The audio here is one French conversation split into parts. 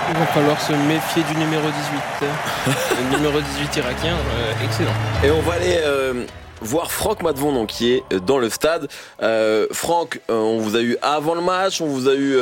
Il va falloir se méfier du numéro 18. Le numéro 18 irakien, excellent. Et on va aller voir Franck Matvon donc, qui est dans le stade. Franck, on vous a eu avant le match, on vous a eu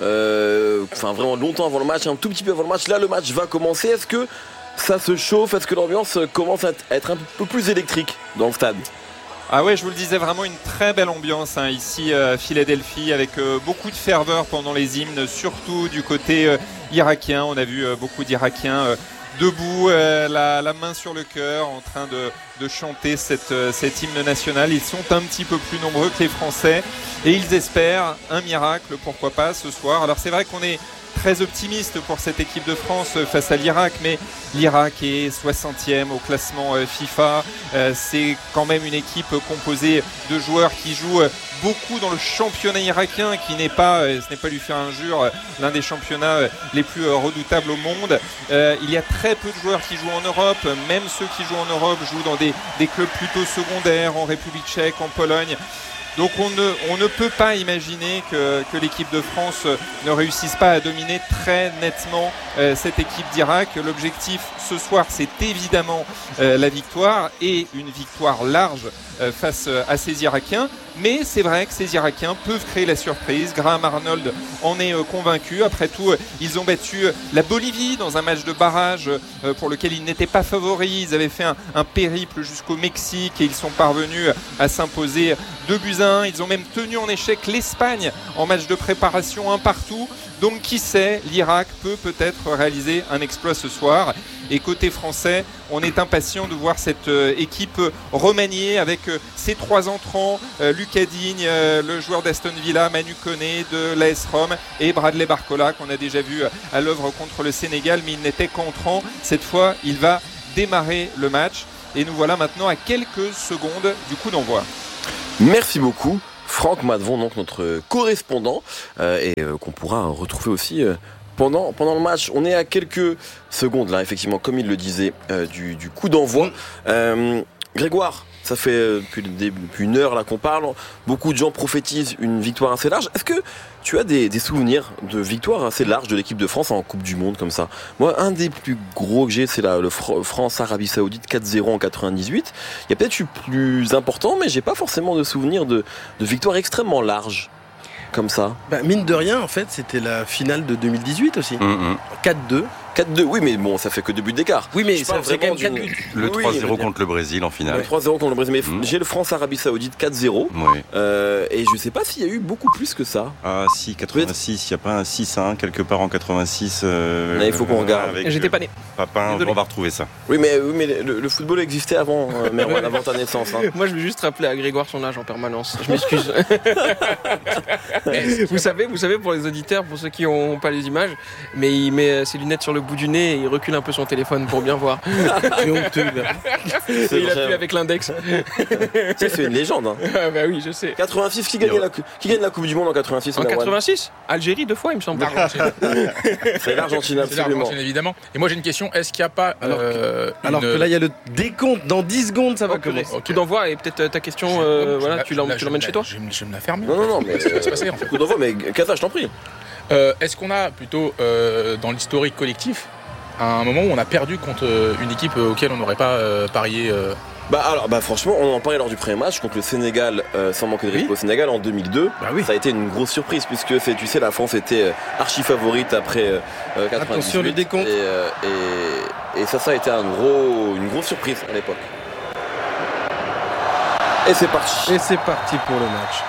vraiment longtemps avant le match, un tout petit peu avant le match. Là, le match va commencer. Est-ce que ça se chauffe? Est-ce que l'ambiance commence à être un peu plus électrique dans le stade? Ah ouais, je vous le disais, vraiment une très belle ambiance ici à Philadelphie, avec beaucoup de ferveur pendant les hymnes, surtout du côté irakien. On a vu beaucoup d'Irakiens debout, la main sur le cœur, en train de chanter cet hymne national. Ils sont un petit peu plus nombreux que les Français et ils espèrent un miracle, pourquoi pas, ce soir. Alors c'est vrai qu'on est très optimiste pour cette équipe de France face à l'Irak, mais l'Irak est 60e au classement FIFA. C'est quand même une équipe composée de joueurs qui jouent beaucoup dans le championnat irakien, qui n'est pas, ce n'est pas lui faire injure, l'un des championnats les plus redoutables au monde. Il y a très peu de joueurs qui jouent en Europe, même ceux qui jouent en Europe jouent dans des clubs plutôt secondaires, en République tchèque, en Pologne. Donc on ne peut pas imaginer que l'équipe de France ne réussisse pas à dominer très nettement cette équipe d'Irak. L'objectif ce soir, c'est évidemment la victoire, et une victoire large face à ces Irakiens. Mais c'est vrai que ces Irakiens peuvent créer la surprise. Graham Arnold en est convaincu. Après tout, ils ont battu la Bolivie dans un match de barrage pour lequel ils n'étaient pas favoris. Ils avaient fait un périple jusqu'au Mexique et ils sont parvenus à s'imposer 2-1. Ils ont même tenu en échec l'Espagne en match de préparation 1-1. Donc qui sait, l'Irak peut peut-être réaliser un exploit ce soir. Et côté français, on est impatient de voir cette équipe remaniée avec ses 3 entrants, Lucas Digne, le joueur d'Aston Villa, Manu Koné de l'AS Rome, et Bradley Barcola, qu'on a déjà vu à l'œuvre contre le Sénégal, mais il n'était qu'entrant. Cette fois, il va démarrer le match. Et nous voilà maintenant à quelques secondes du coup d'envoi. Merci beaucoup. Franck Matvon, donc notre correspondant, et qu'on pourra retrouver aussi pendant le match. On est à quelques secondes là, effectivement, comme il le disait, du coup d'envoi. Grégoire, ça fait depuis une heure là qu'on parle. Beaucoup de gens prophétisent une victoire assez large. Est-ce que tu as des souvenirs de victoires assez larges de l'équipe de France en Coupe du Monde comme ça? Moi, un des plus gros que j'ai, c'est le France-Arabie Saoudite 4-0 en 98. Il y a peut-être eu plus important, mais j'ai pas forcément de souvenirs de victoires extrêmement larges comme ça. Mine de rien, en fait, c'était la finale de 2018 aussi. 4-2. 4-2, oui, mais bon, ça fait que 2 buts d'écart. Oui, mais ça fait quand même 4 buts. Le 3-0 contre le Brésil en finale. Le 3-0 contre le Brésil, mais j'ai le France-Arabie Saoudite 4-0. Oui. Et je sais pas s'il y a eu beaucoup plus que ça. Ah si, 86, il n'y a pas un 6-1 quelque part en 86. Il faut qu'on regarde. J'étais pas né. Papin, on va retrouver ça. Oui, mais le football existait avant, Merwan, avant ta naissance. Hein. Moi, je vais juste rappeler à Grégoire son âge en permanence. Je m'excuse. Vous savez, pour les auditeurs, pour ceux qui n'ont pas les images, mais il met ses lunettes sur le bout du nez et il recule un peu son téléphone pour bien voir. C'est honteux. Il appuie avec l'index. C'est une légende. Hein. Ah bah oui, je sais. 86, qui gagne la Coupe du Monde en 86? En 86 Algérie 2 fois, il me semble. C'est l'Argentine, absolument. C'est l'Argentine, évidemment. Et moi, j'ai une question. Est-ce qu'il n'y a pas... Alors que là, il y a le décompte. Dans 10 secondes, ça va commencer. Coup d'envoi, et peut-être ta question, tu l'emmènes chez toi? Je vais me la fermer. Non, mais... Qu'est-ce qui va se passer, en fait? Coup d'envoi, mais Kata, je t'en prie. Est-ce qu'on a plutôt, dans l'historique collectif, un moment où on a perdu contre une équipe auquel on n'aurait pas parié Franchement, on en parlait lors du premier match contre le Sénégal, sans manquer de respect au Sénégal en 2002. Ça a été une grosse surprise puisque la France était archi favorite après 98. Attention le décompte. Et ça a été une grosse surprise à l'époque. Et c'est parti. Et c'est parti pour le match.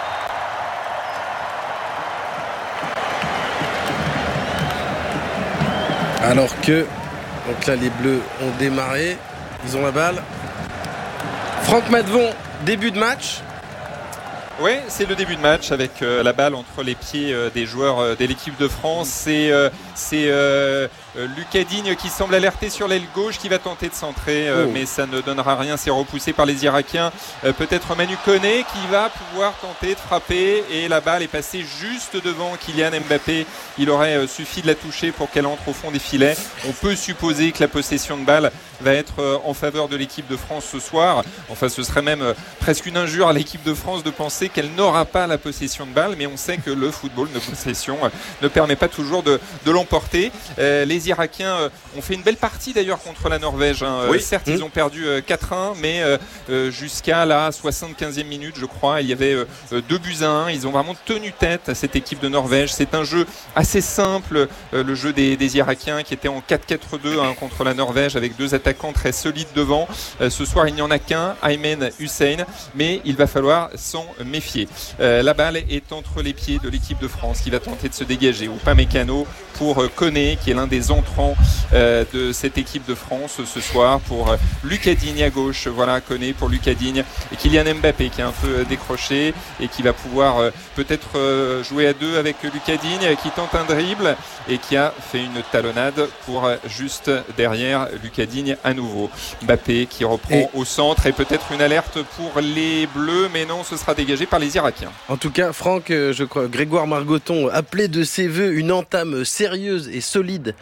Alors que, donc là les Bleus ont démarré, ils ont la balle. Franck Matvon, début de match. Oui, c'est le début de match avec la balle entre les pieds des joueurs de l'équipe de France. C'est Lucas Digne qui semble alerter sur l'aile gauche, qui va tenter de centrer, mais ça ne donnera rien, c'est repoussé par les Irakiens. Peut-être Manu Koné qui va pouvoir tenter de frapper, et la balle est passée juste devant Kylian Mbappé. Il aurait suffi de la toucher pour qu'elle entre au fond des filets. On peut supposer que la possession de balle va être en faveur de l'équipe de France ce soir. Enfin, ce serait même presque une injure à l'équipe de France de penser qu'elle n'aura pas la possession de balle, mais on sait que le football de possession ne permet pas toujours de l'emporter. Les Irakiens ont fait une belle partie d'ailleurs contre la Norvège. Oui. Certes, ils ont perdu 4-1, mais jusqu'à la 75e minute, je crois, il y avait 2-1. Ils ont vraiment tenu tête à cette équipe de Norvège. C'est un jeu assez simple, le jeu des Irakiens qui était en 4-4-2 contre la Norvège, avec 2 attaquants très solides devant. Ce soir, il n'y en a qu'un, Aymen Hussein, mais il va falloir s'en méfier. La balle est entre les pieds de l'équipe de France qui va tenter de se dégager. Upamecano pour Koné, qui est l'un des entrants de cette équipe de France ce soir, pour Lucas Digne à gauche. Voilà, Koné pour Lucas Digne, et Kylian Mbappé qui est un peu décroché et qui va pouvoir peut-être jouer à 2 avec Lucas Digne, qui tente un dribble et qui a fait une talonnade pour juste derrière Lucas Digne à nouveau. Mbappé qui reprend au centre, et peut-être une alerte pour les Bleus, mais non, ce sera dégagé par les Irakiens. En tout cas, Franck, je crois, Grégoire Margoton appelait de ses voeux une entame sérieuse et solide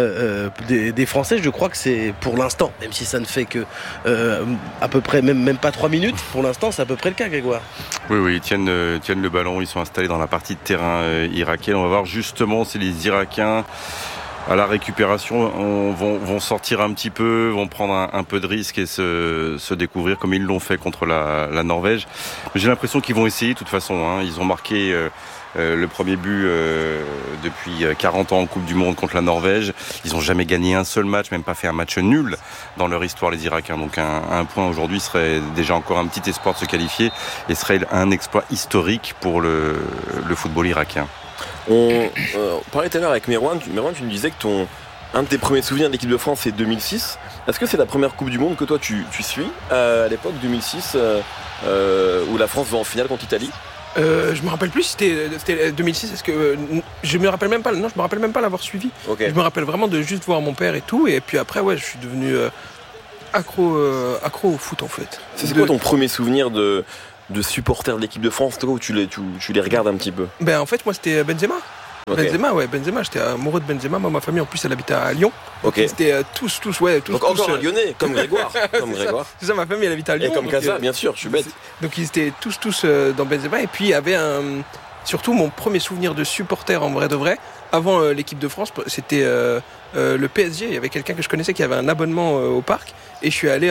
des Français. Je crois que c'est pour l'instant, même si ça ne fait que à peu près même pas 3 minutes, pour l'instant c'est à peu près le cas, Grégoire. Oui, ils tiennent le ballon, ils sont installés dans la partie de terrain irakienne. On va voir justement si les Irakiens à la récupération vont sortir un petit peu, vont prendre un peu de risque et se découvrir comme ils l'ont fait contre la Norvège. Mais j'ai l'impression qu'ils vont essayer de toute façon. Ils ont marqué le premier but depuis 40 ans en Coupe du Monde contre la Norvège. Ils n'ont jamais gagné un seul match, même pas fait un match nul dans leur histoire, les Irakiens. Donc un point aujourd'hui serait déjà encore un petit espoir de se qualifier et serait un exploit historique pour le football irakien. On parlait tout à l'heure avec Merwan, tu nous disais que un de tes premiers souvenirs de l'équipe de France c'est 2006. Est-ce que c'est la première Coupe du Monde que toi tu suis à l'époque 2006 où la France va en finale contre l'Italie? Je me rappelle plus si c'était 2006. Est-ce que je me rappelle même pas? Non, je me rappelle même pas l'avoir suivi. Okay. Je me rappelle vraiment de juste voir mon père et tout, et puis après je suis devenu accro au foot en fait. C'est quoi ton premier souvenir de supporter de l'équipe de France, toi, où tu les regardes un petit peu? En fait, moi, c'était Benzema. Okay. Benzema, j'étais amoureux de Benzema. Moi, ma famille, en plus, elle habitait à Lyon. Okay. C'était tous. Donc encore un Lyonnais, comme Grégoire. C'est ça, ma famille, elle habitait à Lyon. Et comme Casa, bien sûr, je suis bête. Donc ils étaient tous dans Benzema. Et puis, il y avait surtout mon premier souvenir de supporter, en vrai de vrai, avant l'équipe de France, c'était le PSG. Il y avait quelqu'un que je connaissais qui avait un abonnement au parc. Et je suis allé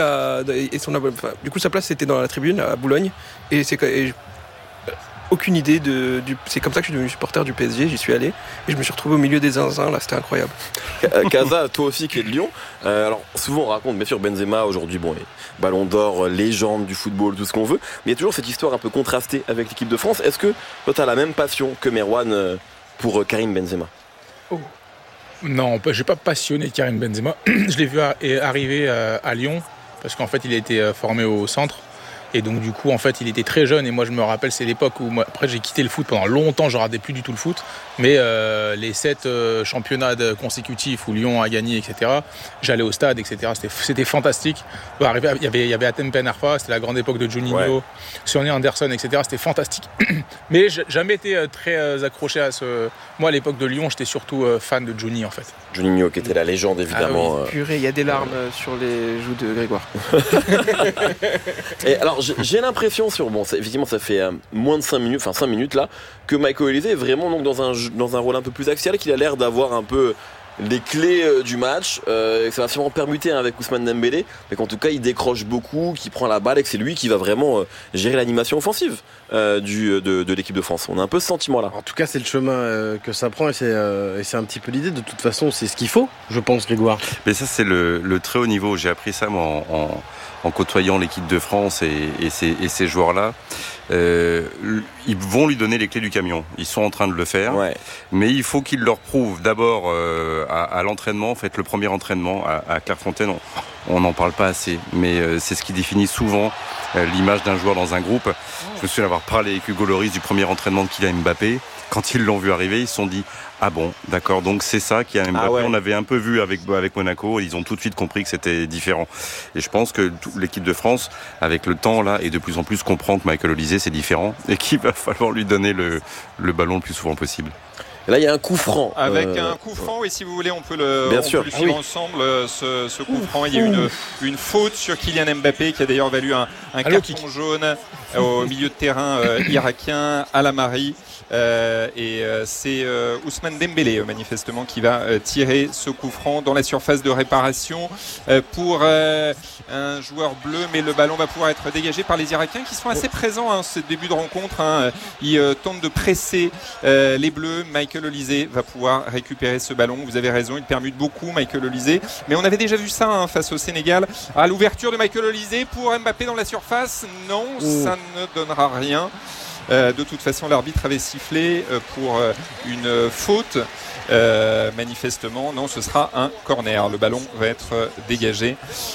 du coup, sa place, c'était dans la tribune, à Boulogne. Et aucune idée c'est comme ça que je suis devenu supporter du PSG. J'y suis allé et je me suis retrouvé au milieu des zinzins. Là, c'était incroyable. Casa, toi aussi qui es de Lyon. Alors souvent on raconte bien sûr Benzema aujourd'hui, Ballon d'Or, légende du football, tout ce qu'on veut. Mais il y a toujours cette histoire un peu contrastée avec l'équipe de France. Est-ce que toi tu as la même passion que Merwan pour Karim Benzema? Non, je n'ai pas passionné Karim Benzema. Je l'ai vu arriver à Lyon parce qu'en fait il a été formé au centre. Et donc du coup en fait il était très jeune, et moi je me rappelle, c'est l'époque où après j'ai quitté le foot pendant longtemps, je ne regardais plus du tout le foot, mais les 7 championnats consécutifs où Lyon a gagné, etc., j'allais au stade, etc., c'était fantastique. Il y avait Atem Ben Arfa, c'était la grande époque de Juninho, Sonny Anderson, etc., c'était fantastique. Mais j'ai jamais été très accroché à moi à l'époque de Lyon, j'étais surtout fan de Johnny en fait. Juninho qui était la légende évidemment. Ah oui, purée, il y a des larmes sur les joues de Grégoire. Et alors j'ai l'impression effectivement ça fait moins de 5 minutes là, que Michael Olise est vraiment donc dans un rôle un peu plus axial, qu'il a l'air d'avoir un peu les clés du match, ça va sûrement permuter avec Ousmane Dembélé, mais qu'en tout cas il décroche beaucoup, qu'il prend la balle et que c'est lui qui va vraiment gérer l'animation offensive de l'équipe de France. On a un peu ce sentiment là. En tout cas c'est le chemin que ça prend, et c'est un petit peu l'idée. De toute façon c'est ce qu'il faut, je pense, Grégoire. Mais ça c'est le très haut niveau. J'ai appris ça moi en côtoyant l'équipe de France et ces joueurs-là. Ils vont lui donner les clés du camion. Ils sont en train de le faire. Ouais. Mais il faut qu'ils leur prouvent d'abord à l'entraînement. En fait, le premier entraînement à Clairefontaine, on n'en parle pas assez. Mais c'est ce qui définit souvent l'image d'un joueur dans un groupe. Je me souviens avoir parlé avec Hugo Lloris du premier entraînement de Kylian Mbappé. quand ils l'ont vu arriver, ils se sont dit ah bon, d'accord, donc c'est ça qui a Mbappé. Ah ouais. On avait un peu vu avec Monaco, ils ont tout de suite compris que c'était différent. Et je pense que l'équipe de France, avec le temps là, et de plus en plus comprend que Michael Olise c'est différent et qu'il va falloir lui donner le ballon le plus souvent possible. Là, il y a un coup franc. Avec un coup franc, oui, si vous voulez, on peut le suivre ensemble, ce coup franc. Il y a une faute sur Kylian Mbappé qui a d'ailleurs valu un carton jaune au milieu de terrain irakien à la Marie. C'est Ousmane Dembélé, manifestement, qui va tirer ce coup franc dans la surface de réparation pour un joueur bleu. Mais le ballon va pouvoir être dégagé par les Irakiens qui sont assez présents ce début de rencontre. Ils tentent de presser les bleus. Michael Olise va pouvoir récupérer ce ballon. Vous avez raison, il permute beaucoup Michael Olise. Mais on avait déjà vu ça face au Sénégal. À l'ouverture de Michael Olise pour Mbappé dans la surface. Non, ça ne donnera rien. De toute façon, l'arbitre avait sifflé pour une faute. Manifestement, non, ce sera un corner. Le ballon va être dégagé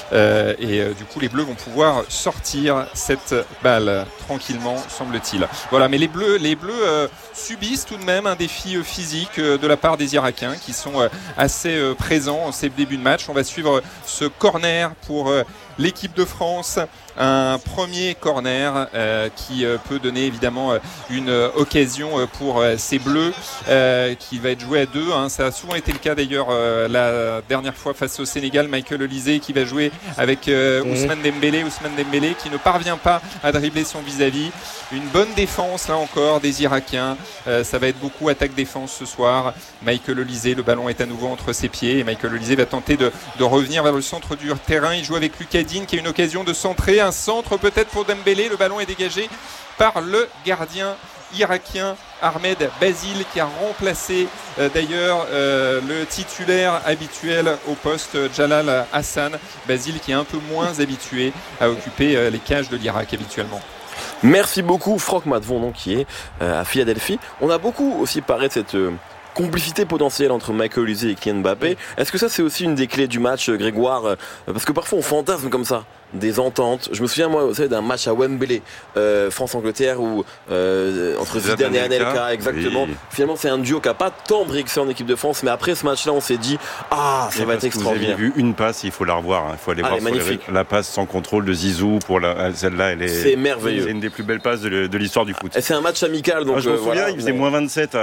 du coup, les Bleus vont pouvoir sortir cette balle tranquillement, semble-t-il. Voilà, mais les Bleus subissent tout de même un défi physique de la part des Irakiens qui sont assez présents en ces débuts de match. On va suivre ce corner pour l'équipe de France. Un premier corner qui peut donner évidemment une occasion pour ces Bleus qui va être joué à deux. Ça a souvent été le cas d'ailleurs la dernière fois face au Sénégal. Michael Olise qui va jouer avec Ousmane Dembélé qui ne parvient pas à dribbler son vis-à-vis. Une bonne défense là encore des Irakiens. Ça va être beaucoup attaque-défense ce soir. Michael Olise, le ballon est à nouveau entre ses pieds et Michael Olise va tenter de revenir vers le centre du terrain. Il joue avec Lucas Digne qui a une occasion de centrer. Un centre peut-être pour Dembélé. Le ballon est dégagé par le gardien irakien Ahmed Basile qui a remplacé d'ailleurs le titulaire habituel au poste Jalal Hassan. Basile qui est un peu moins habitué à occuper les cages de l'Irak habituellement. Merci beaucoup Franck Matvon donc, qui est à Philadelphie. On a beaucoup aussi parlé de cette complicité potentielle entre Michael Olise et Kylian Mbappé. Est-ce que ça c'est aussi une des clés du match, Grégoire? Parce que parfois on fantasme comme ça des ententes. Je me souviens moi aussi d'un match à Wembley, France-Angleterre où entre Zidane et Anelka, exactement. Oui. Finalement c'est un duo qui n'a pas tant brillé en équipe de France, mais après ce match-là on s'est dit ça va être extraordinaire. Vous avez vu une passe, il faut la revoir. Il faut aller voir la passe sans contrôle de Zizou pour celle-là. C'est merveilleux. C'est une des plus belles passes de l'histoire du foot. Et c'est un match amical. Donc je me souviens, il faisait moins 27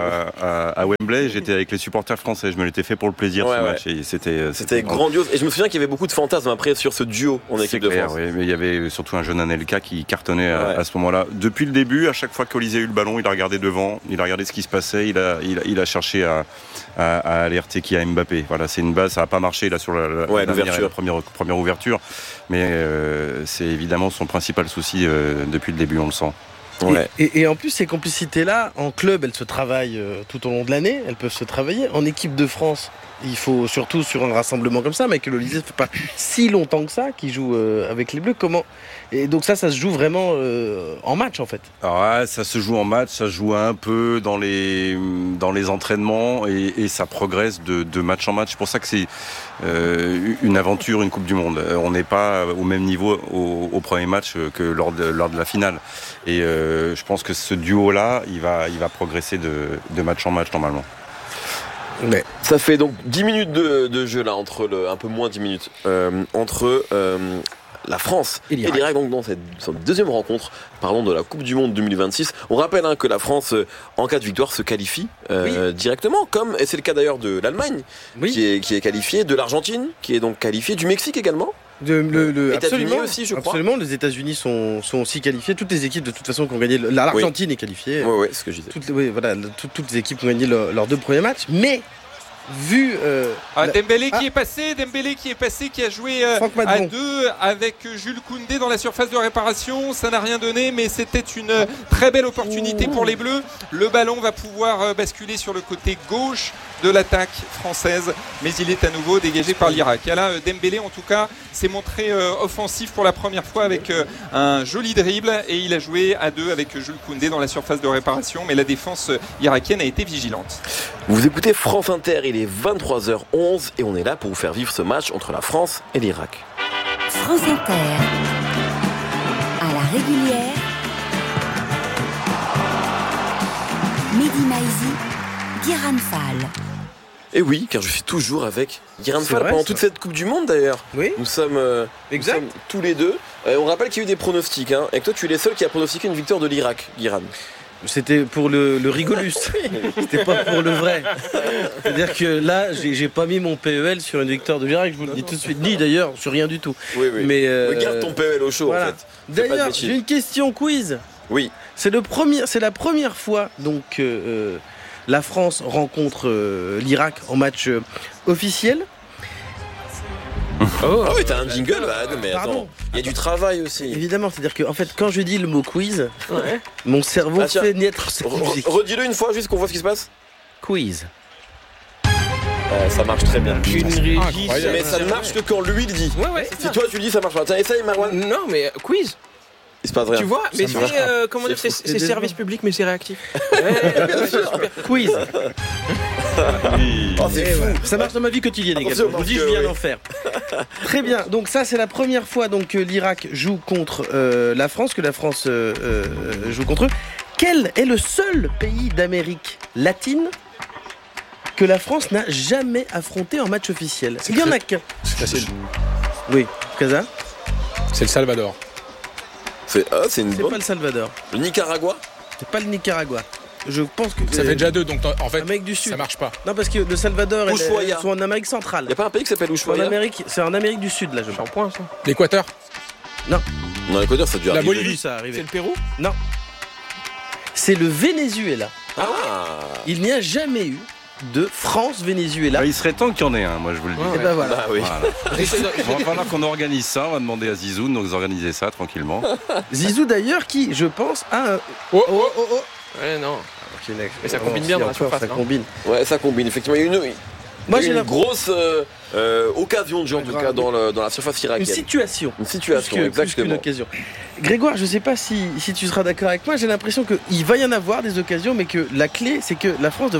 à Wembley. J'étais avec les supporters français. Je me l'étais fait pour le plaisir ce match. Et c'était grandiose. Et je me souviens qu'il y avait beaucoup de fantasmes après sur ce duo en équipe de France. Oui, mais il y avait surtout un jeune Anelka qui cartonnait à ce moment-là. Depuis le début, à chaque fois qu'Olise a eu le ballon, il a regardé devant, il a regardé ce qui se passait, il a cherché à alerter qui a Mbappé. Voilà, c'est une base, ça n'a pas marché là sur la première ouverture, mais c'est évidemment son principal souci depuis le début, on le sent. Ouais. Et en plus, ces complicités-là, en club, elles se travaillent tout au long de l'année, elles peuvent se travailler. En équipe de France, il faut surtout sur un rassemblement comme ça. Michael Olise ne fait pas si longtemps que ça qu'il joue avec les Bleus. Et donc ça se joue vraiment en match en fait. Alors, ça se joue en match, ça se joue un peu dans les entraînements et ça progresse de match en match. C'est pour ça que c'est une aventure, une Coupe du Monde. On n'est pas au même niveau au premier match que lors de la finale. Et je pense que ce duo-là, il va progresser de match en match normalement. Ouais. Ça fait donc 10 minutes de jeu là, un peu moins 10 minutes, entre la France et l'Irak. Donc dans cette deuxième rencontre, parlons de la Coupe du Monde 2026. On rappelle que la France, en cas de victoire, se qualifie directement, et c'est le cas d'ailleurs de l'Allemagne, qui est qualifiée, de l'Argentine, qui est donc qualifiée, du Mexique également. États-Unis aussi, je crois. Absolument, les États-Unis sont aussi qualifiés. Toutes les équipes, de toute façon, qui ont gagné. L'Argentine est qualifiée. Oui, c'est ce que je disais. Toutes les équipes qui ont gagné leurs deux premiers matchs. Mais vu Dembélé qui est passé, qui a joué à deux avec Jules Koundé dans la surface de réparation, ça n'a rien donné, mais c'était une très belle opportunité pour les Bleus. Le ballon va pouvoir basculer sur le côté gauche de l'attaque française, mais il est à nouveau dégagé par l'Irak. Et là, Dembélé en tout cas s'est montré offensif pour la première fois avec un joli dribble, et il a joué à deux avec Jules Koundé dans la surface de réparation, mais la défense irakienne a été vigilante. Vous écoutez France Inter, il est 23h11 et on est là pour vous faire vivre ce match entre la France et l'Irak. France Inter, à la régulière, Mehdi Maizi, Guérin Fall. Et oui, car je suis toujours avec Guérin C'est Fall vrai, pendant ça. toute cette Coupe du Monde d'ailleurs. Oui, Nous sommes tous les deux. On rappelle qu'il y a eu des pronostics, hein, et que toi tu es les seuls qui a pronostiqué une victoire de l'Irak, Guérin. c'était pour le rigolus. C'était pas pour le vrai. C'est-à-dire que là, j'ai pas mis mon PEL sur une victoire de l'Irak, je vous le dis tout de suite. Ni d'ailleurs, sur rien du tout. Oui, oui. Mais Regarde ton PEL au chaud voilà. en fait. Fais pas de D'ailleurs, bêtises. j'ai une question quiz. Oui. C'est la première fois donc la France rencontre l'Irak en match officiel. Ah oui, t'as un jingle là, non, mais Pardon. attends. Il y a du travail aussi. Évidemment, c'est-à-dire que en fait, quand je dis le mot quiz, mon cerveau Ah, tiens. fait naître cette musique. Redis-le une fois juste qu'on voit ce qui se passe. Quiz. Ça marche très bien. Une régie. Incroyable. Mais ça ne marche que quand lui le dit. Ouais. Si toi tu le dis, ça marche pas. Tiens, essaye Marwan. Non, mais quiz. Il se passe rien. Tu vois, mais marche c'est comment dire, C'est c'est décevant. service public, mais c'est réactif. Ouais, super. Quiz. Oh, c'est Et fou. voilà. Ça marche dans ma vie quotidienne Attention, également. Je vous dis, parce je que viens oui. d'en faire. Très bien. Donc ça, c'est la première fois donc que l'Irak joue contre la France, que la France joue contre eux. Quel est le seul pays d'Amérique latine que la France n'a jamais affronté en match officiel? Il y en a qu'un. C'est facile. Oui, Casa. C'est le Salvador. C'est une C'est bonne. pas le Salvador. Le Nicaragua. C'est pas le Nicaragua. Je pense que Ça fait déjà 2, donc en fait, Amérique du Sud. ça marche pas. Non, parce que le Salvador Ushuaïa. ils sont en Amérique centrale. Y a pas un pays qui s'appelle En Ushuaïa? Amérique, c'est en Amérique du Sud là, je pense. Point, ça. L'Équateur. Non, l'Équateur, ça a dû La arriver. Bolivie. Ça C'est arrivé. le Pérou. Non. C'est le Venezuela. Ah. Il n'y a jamais eu de France-Venezuela. Il serait temps qu'il y en ait un, moi je vous le dis. Et ben voilà. Bah oui. Voilà. Il va falloir qu'on organise ça, on va demander à Zizou de nous organiser ça tranquillement. Zizou d'ailleurs qui, je pense, a un... Oh, Ouais, non. Mais Mais ça combine bien dans la surface. Ça hein. combine. Ouais, ça combine. Effectivement, il y a Moi il y j'ai a la... une grosse occasion de jeu en tout cas dans la surface une irakienne. situation. Une situation, Plus qu'une exactement. occasion. Grégoire, je sais pas si tu seras d'accord avec moi, j'ai l'impression qu'il va y en avoir des occasions, mais que la clé, c'est que la France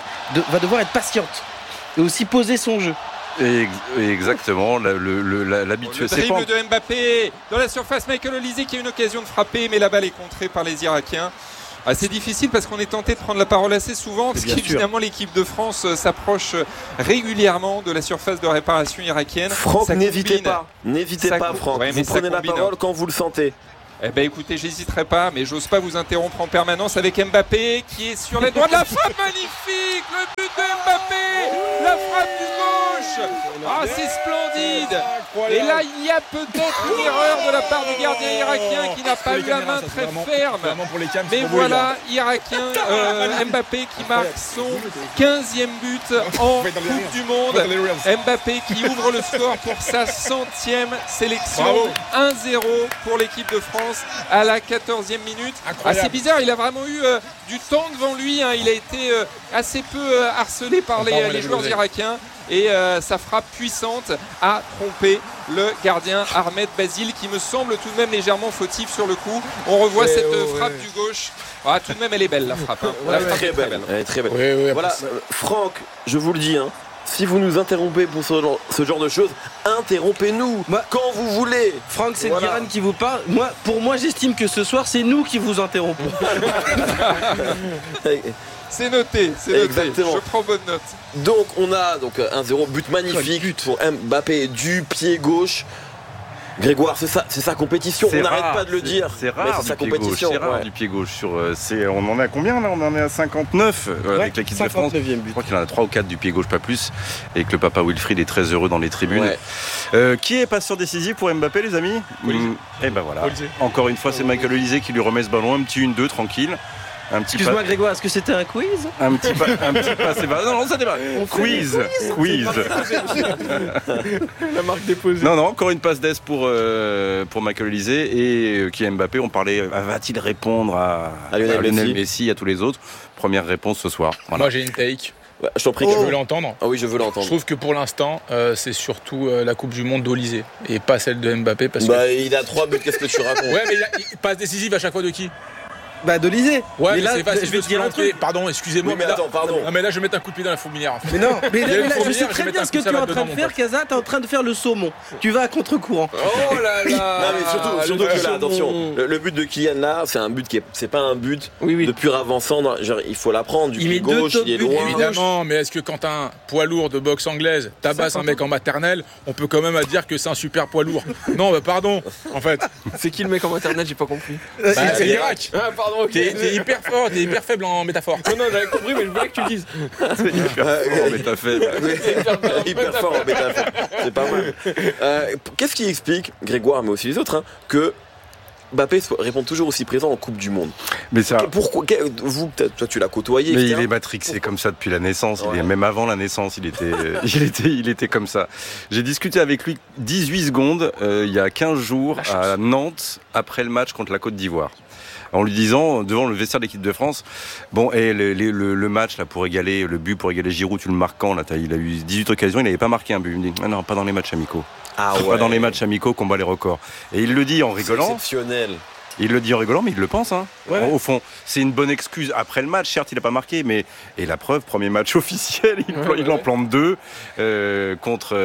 va devoir être patiente et aussi poser son jeu. Et exactement, l'habitude. Le dribble de Mbappé dans la surface, Michael Olise qui a une occasion de frapper, mais la balle est contrée par les Irakiens. C'est difficile parce qu'on est tenté de prendre la parole assez souvent, parce Bien sûr. qu'évidemment l'équipe de France s'approche régulièrement de la surface de réparation irakienne. Franck, Ça n'hésitez combine. pas. N'hésitez Ça pas, com- Franck. ouais, mais vous ça prenez la combine, parole quand vous le sentez. Eh ben écoutez, j'hésiterai pas, mais j'ose pas vous interrompre en permanence avec Mbappé qui est sur les droits de la frappe magnifique, le but de Mbappé, la frappe du gauche. Ah, c'est splendide. Et là, il y a peut-être une erreur de la part du gardien irakien qui n'a pas eu la main très ferme. Pour les cams, Mais voilà, Irakien, Mbappé qui marque son 15e but en Coupe du Monde. Mbappé qui ouvre le score pour sa 100e sélection. Bravo. 1-0 pour l'équipe de France à la 14e minute. Incroyable. C'est bizarre, il a vraiment eu du temps devant lui. Hein. Il a été assez peu harcelé par les joueurs irakiens. Et sa frappe puissante a trompé le gardien Ahmed Basile qui me semble tout de même légèrement fautif sur le coup. On revoit cette frappe du gauche. Ah, tout de même elle est belle la frappe. Hein. La frappe Très est très belle. belle. Elle est très belle. Oui, Voilà, Franck, je vous le dis, hein, si vous nous interrompez pour ce genre de choses, interrompez-nous quand vous voulez. Franck, c'est Voilà. Guérin qui vous parle. Pour moi, j'estime que ce soir, c'est nous qui vous interrompons. C'est noté, Exactement. Je prends bonne note. Donc on a 1-0, but magnifique pour Mbappé du pied gauche. Grégoire, c'est sa compétition, on n'arrête pas de le dire. C'est mais rare, c'est sa du pied gauche, compétition. c'est rare ouais. du pied gauche. On en est à combien là? On en est à 59 avec l'équipe de France. 59e Je but. crois qu'il en a 3 ou 4 du pied gauche, pas plus. Et que le papa Wilfried est très heureux dans les tribunes. Ouais. Qui est passeur décisif pour Mbappé, les amis? Et ben voilà. Olise. Encore une fois, c'est Michael Olise qui lui remet ce ballon. Un petit 1-2 tranquille. Un petit Excuse-moi, Grégoire, est-ce que c'était un quiz? un petit pas, c'est pas. Non, ça débat. Quiz. La marque déposée. Non, encore une passe d'Est pour Michael Olise et qui est Mbappé. On parlait, va-t-il répondre à Lionel Messi, à tous les autres? Première réponse ce soir. Voilà. Moi j'ai une take. Ouais, je t'en prie. Je veux l'entendre. Ah oui, je veux Je l'entendre. trouve que pour l'instant, c'est surtout la Coupe du Monde d'Olysée et pas celle de Mbappé parce que. Il a 3 buts, qu'est-ce que tu racontes? Ouais, mais il passe décisive à chaque fois de qui? Bah, Dolizé. Ouais, mais mais là, c'est facile je vais de te se dire un planter. truc. Pardon, excusez-moi. Oui, mais attends, pardon. Non, mais là, je vais mettre un coup de pied dans la fourmilière. En fait. Mais non, mais Il y a une là, je fourmilière, sais je très vais bien mettre ce que un tu es en coup de train de salade faire, dedans, Kaza. T'es en train de faire le saumon. Tu vas à contre-courant. Oh là là. Non mais surtout que là, saumon. attention, le but de Kylian là, c'est un but c'est pas un but Oui. de pur avançant. Genre, il faut l'apprendre du Il pied met deux gauche, top il est buts, loin. Évidemment, mais est-ce que quand un poids lourd de boxe anglaise tabasse un mec en maternelle, on peut quand même dire que c'est un super poids lourd? Non, bah pardon, en fait. C'est qui le mec en internet? J'ai pas compris. Bah, c'est Irak. Ah, pardon, ok. T'es hyper fort, t'es hyper faible en métaphore. Non, j'avais compris, mais je voulais que tu le dises. mais t'as fait. Hyper fort en métaphore. C'est pas mal. Qu'est-ce qui explique, Grégoire, mais aussi les autres, que Mbappé répond toujours aussi présent en Coupe du Monde? Mais ça. Pourquoi vous, toi, tu l'as côtoyé, Mais etc. il est matrixé comme ça depuis la naissance. Ouais. Même avant la naissance, il était comme ça. J'ai discuté avec lui 18 secondes il y a 15 jours à Nantes après le match contre la Côte d'Ivoire. En lui disant, devant le vestiaire de l'équipe de France, bon, et le match là pour égaler, le but pour égaler Giroud, tu le marques quand là, il a eu 18 occasions, il n'avait pas marqué un but. Il me dit, ah non, pas dans les matchs amicaux. Pas dans les matchs amicaux qu'on bat les records. Et il le dit en rigolant. C'est exceptionnel. Il le dit en rigolant, mais il le pense. Hein. Ouais. Au fond, c'est une bonne excuse. Après le match, certes, il n'a pas marqué, mais et la preuve, premier match officiel, il en plante 2 contre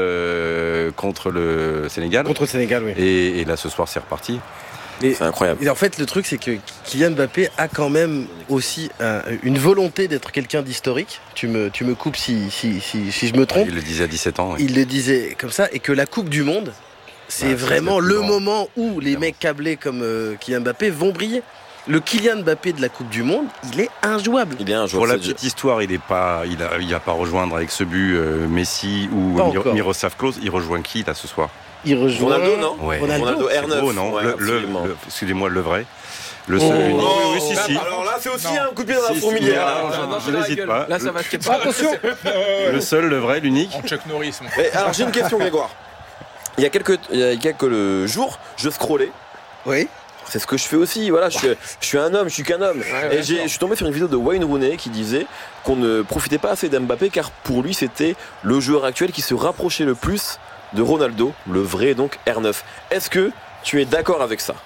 le Sénégal. Contre le Sénégal, oui. Et là, ce soir, c'est reparti. C'est incroyable. Et en fait, le truc, c'est que Kylian Mbappé a quand même aussi une volonté d'être quelqu'un d'historique. Tu me coupes si je me trompe. Il le disait à 17 ans. Oui. Il le disait comme ça, et que la Coupe du Monde, c'est vraiment c'est le le plus grand. moment où les mecs câblés comme Kylian Mbappé vont briller. Le Kylian Mbappé de la Coupe du Monde, il est injouable. Il est un Pour joueur. la petite histoire, il a pas rejoindre avec ce but Messi ou Pas encore. Miroslav Klose. Il rejoint qui là ce soir? Il rejoint Ronaldo, non? Ouais. Ronaldo C'est R9. beau, non? Ouais, absolument. Excusez-moi, le vrai. Le seul unique. Oh, si. alors là, c'est aussi Non. un coup de pied dans la Si, fourmilière. je n'hésite pas. Là, ça va se Attention. Le seul, le vrai, l'unique. En Chuck Norris. Mon. Et alors j'ai une question, Grégoire. Il y a quelques jours, je scrollais. Oui. C'est ce que je fais aussi. Voilà, je suis un homme, je suis qu'un homme. Et je suis tombé sur une vidéo de Wayne Rooney qui disait qu'on ne profitait pas assez d'Mbappé car pour lui c'était le joueur actuel qui se rapprochait le plus de Ronaldo, le vrai donc R9. Est-ce que tu es d'accord avec ça?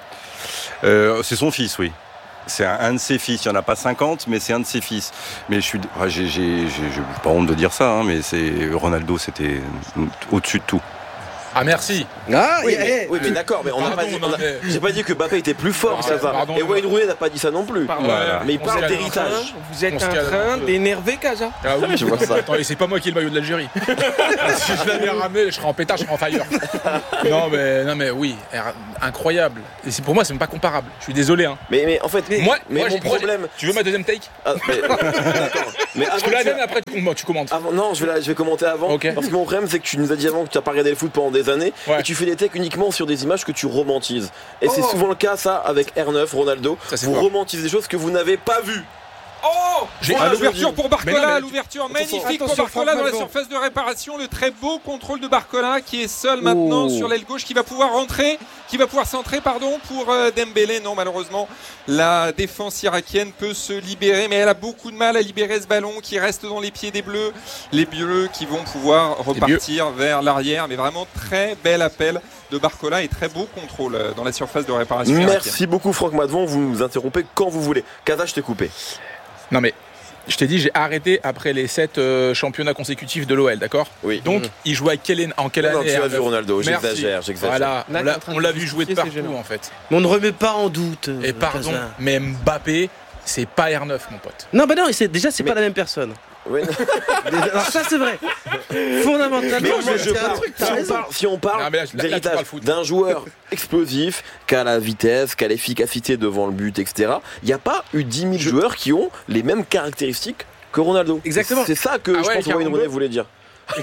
C'est son fils, oui. C'est un de ses fils. Il n'y en a pas 50, mais c'est un de ses fils. Mais j'ai pas honte de dire ça, hein, mais Ronaldo, c'était au-dessus de tout. Ah, merci. Ah, Oui, mais d'accord, mais on n'a Pardon, pas dit. non, mais- J'ai pas dit que Mbappé était plus fort, Ah, ça va. pardon, Et non. Wayne Rooney n'a pas dit ça non plus. Voilà. Mais il On parle se calme. d'héritage. Vous êtes On se en calme train un peu. d'énerver Kaza. Ah oui, Je vois ça. Attends, et c'est pas moi qui ai le maillot de l'Algérie. Si je l'avais ramené, je serais en pétard, je serais en fire. Non mais oui, incroyable. Et pour moi, c'est même pas comparable. Je suis désolé. Hein. Mais en fait, Moi, mon j'ai- problème. Tu veux ma deuxième take? Ah, d'accord. Mais Je te la donne après, tu commentes. Non, je vais commenter avant. Ok. Parce que mon problème, c'est que tu nous as dit avant que tu n'as pas regardé le foot pendant des années. Ouais. Et tu fais des takes uniquement sur des images que tu romantises. Et c'est souvent le cas, ça, avec R9, Ronaldo. Ça, c'est Vous fort. romantisez des choses que vous n'avez pas vues. Oh J'ai- À je l'ouverture dis. pour Mais Barcola, non, mais- l'ouverture Attention, magnifique pour attention, Barcola Franck dans la Magbon. surface de réparation. Le très beau contrôle de Barcola qui est seul maintenant sur l'aile gauche, qui va pouvoir rentrer, qui va pouvoir centrer pour Dembélé. Non, malheureusement, la défense irakienne peut se libérer, mais elle a beaucoup de mal à libérer ce ballon qui reste dans les pieds des Bleus. Les Bleus qui vont pouvoir repartir vers l'arrière, mais vraiment très bel appel de Barcola et très beau contrôle dans la surface de réparation irakienne. Merci beaucoup, Franck Madvon. Vous nous interrompez quand vous voulez. Kaza, je t'ai coupé. Non mais, je t'ai dit, j'ai arrêté après les 7 championnats consécutifs de l'OL, d'accord? Oui. Donc, il jouait en quelle Non, année? tu as vu Ronaldo. Merci. J'exagère. Voilà, Là, t'es en train on de l'a vu jouer de justifier, c'est partout gênant. en fait. Mais on ne remet pas en doute. Et pardon, Kaza. mais Mbappé, c'est pas R9 mon pote. Non, bah non, c'est pas la même personne. Oui. Alors ça, c'est vrai. Fondamentalement, Mais je vais je dire un parle, truc, t'as raison. si on parle Non, mais là, tu d'héritage parles foot. d'un joueur explosif, qui a la vitesse, qui a l'efficacité devant le but, etc., il n'y a pas eu 10 000 joueurs qui ont les mêmes caractéristiques que Ronaldo. Exactement. C'est ça que Ah je ouais, pense que Wayne 42. Rooney voulait dire.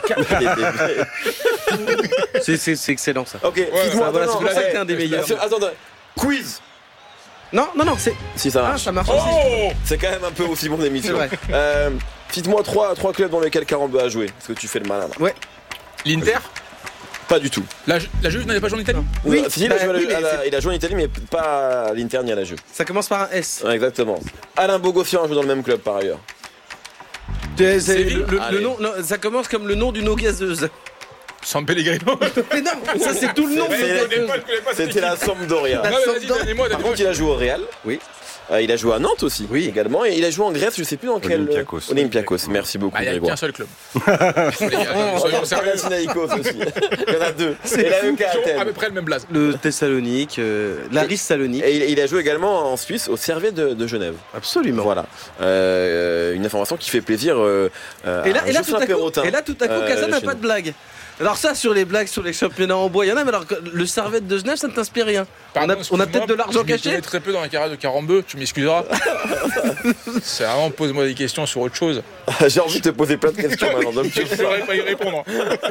C'est excellent ça. Ok, dites-moi, ça, voilà, non, c'est pour ça que t'es un des eh, meilleurs. Attends, quiz. Non, c'est. Si ça Ah, marche. ça marche aussi. Oh, C'est quand même un peu aussi mon émission. C'est Cite-moi trois clubs dans lesquels Carambeu a joué. Parce que tu fais le malin là. l'Inter, Pas du tout. la Juve n'avait pas joué en Italie? Oui, Si, il a bah, joué oui, mais il a joué en Italie, mais pas à l'Inter ni à la Juve. Ça commence par un S. Ouais, exactement. Alain Bogossian a joué dans le même club par ailleurs. Séville. Le Allez. nom, non, ça commence comme le nom d'une eau gazeuse. San Pellegrino. Mais non, ça c'est tout le nom d'une eau C'est- gazeuse. C'était la Sampdoria. Non, mais vas-y, Sampdoria. donnez-moi. Par contre, il a joué au Real. Oui. Il a joué à Nantes aussi, également. Et il a joué en Grèce, je sais plus dans quel. Olympiakos. Merci beaucoup. Il n'y a Grégoire. qu'un seul club. Soyons sérieux. Panathinaïkos aussi. Il y en a 2. C'est à peu près le même blaze. Le Thessalonique, l'Aris Salonique. Et il a joué également en Suisse au Servette de Genève. Absolument. Voilà. Une information qui fait plaisir. Et là, tout à coup, Casa n'a pas de blague. Alors ça, sur les blagues, sur les championnats en bois, il y en a, mais alors le Servette de Genève, ça ne t'inspire rien. On a peut-être de l'argent caché. Je connais très peu dans la carrière de Carambeu, tu m'excuseras. C'est vraiment, pose-moi des questions sur autre chose. J'ai envie de te poser plein de questions maintenant. Donc je ne saurais pas y répondre.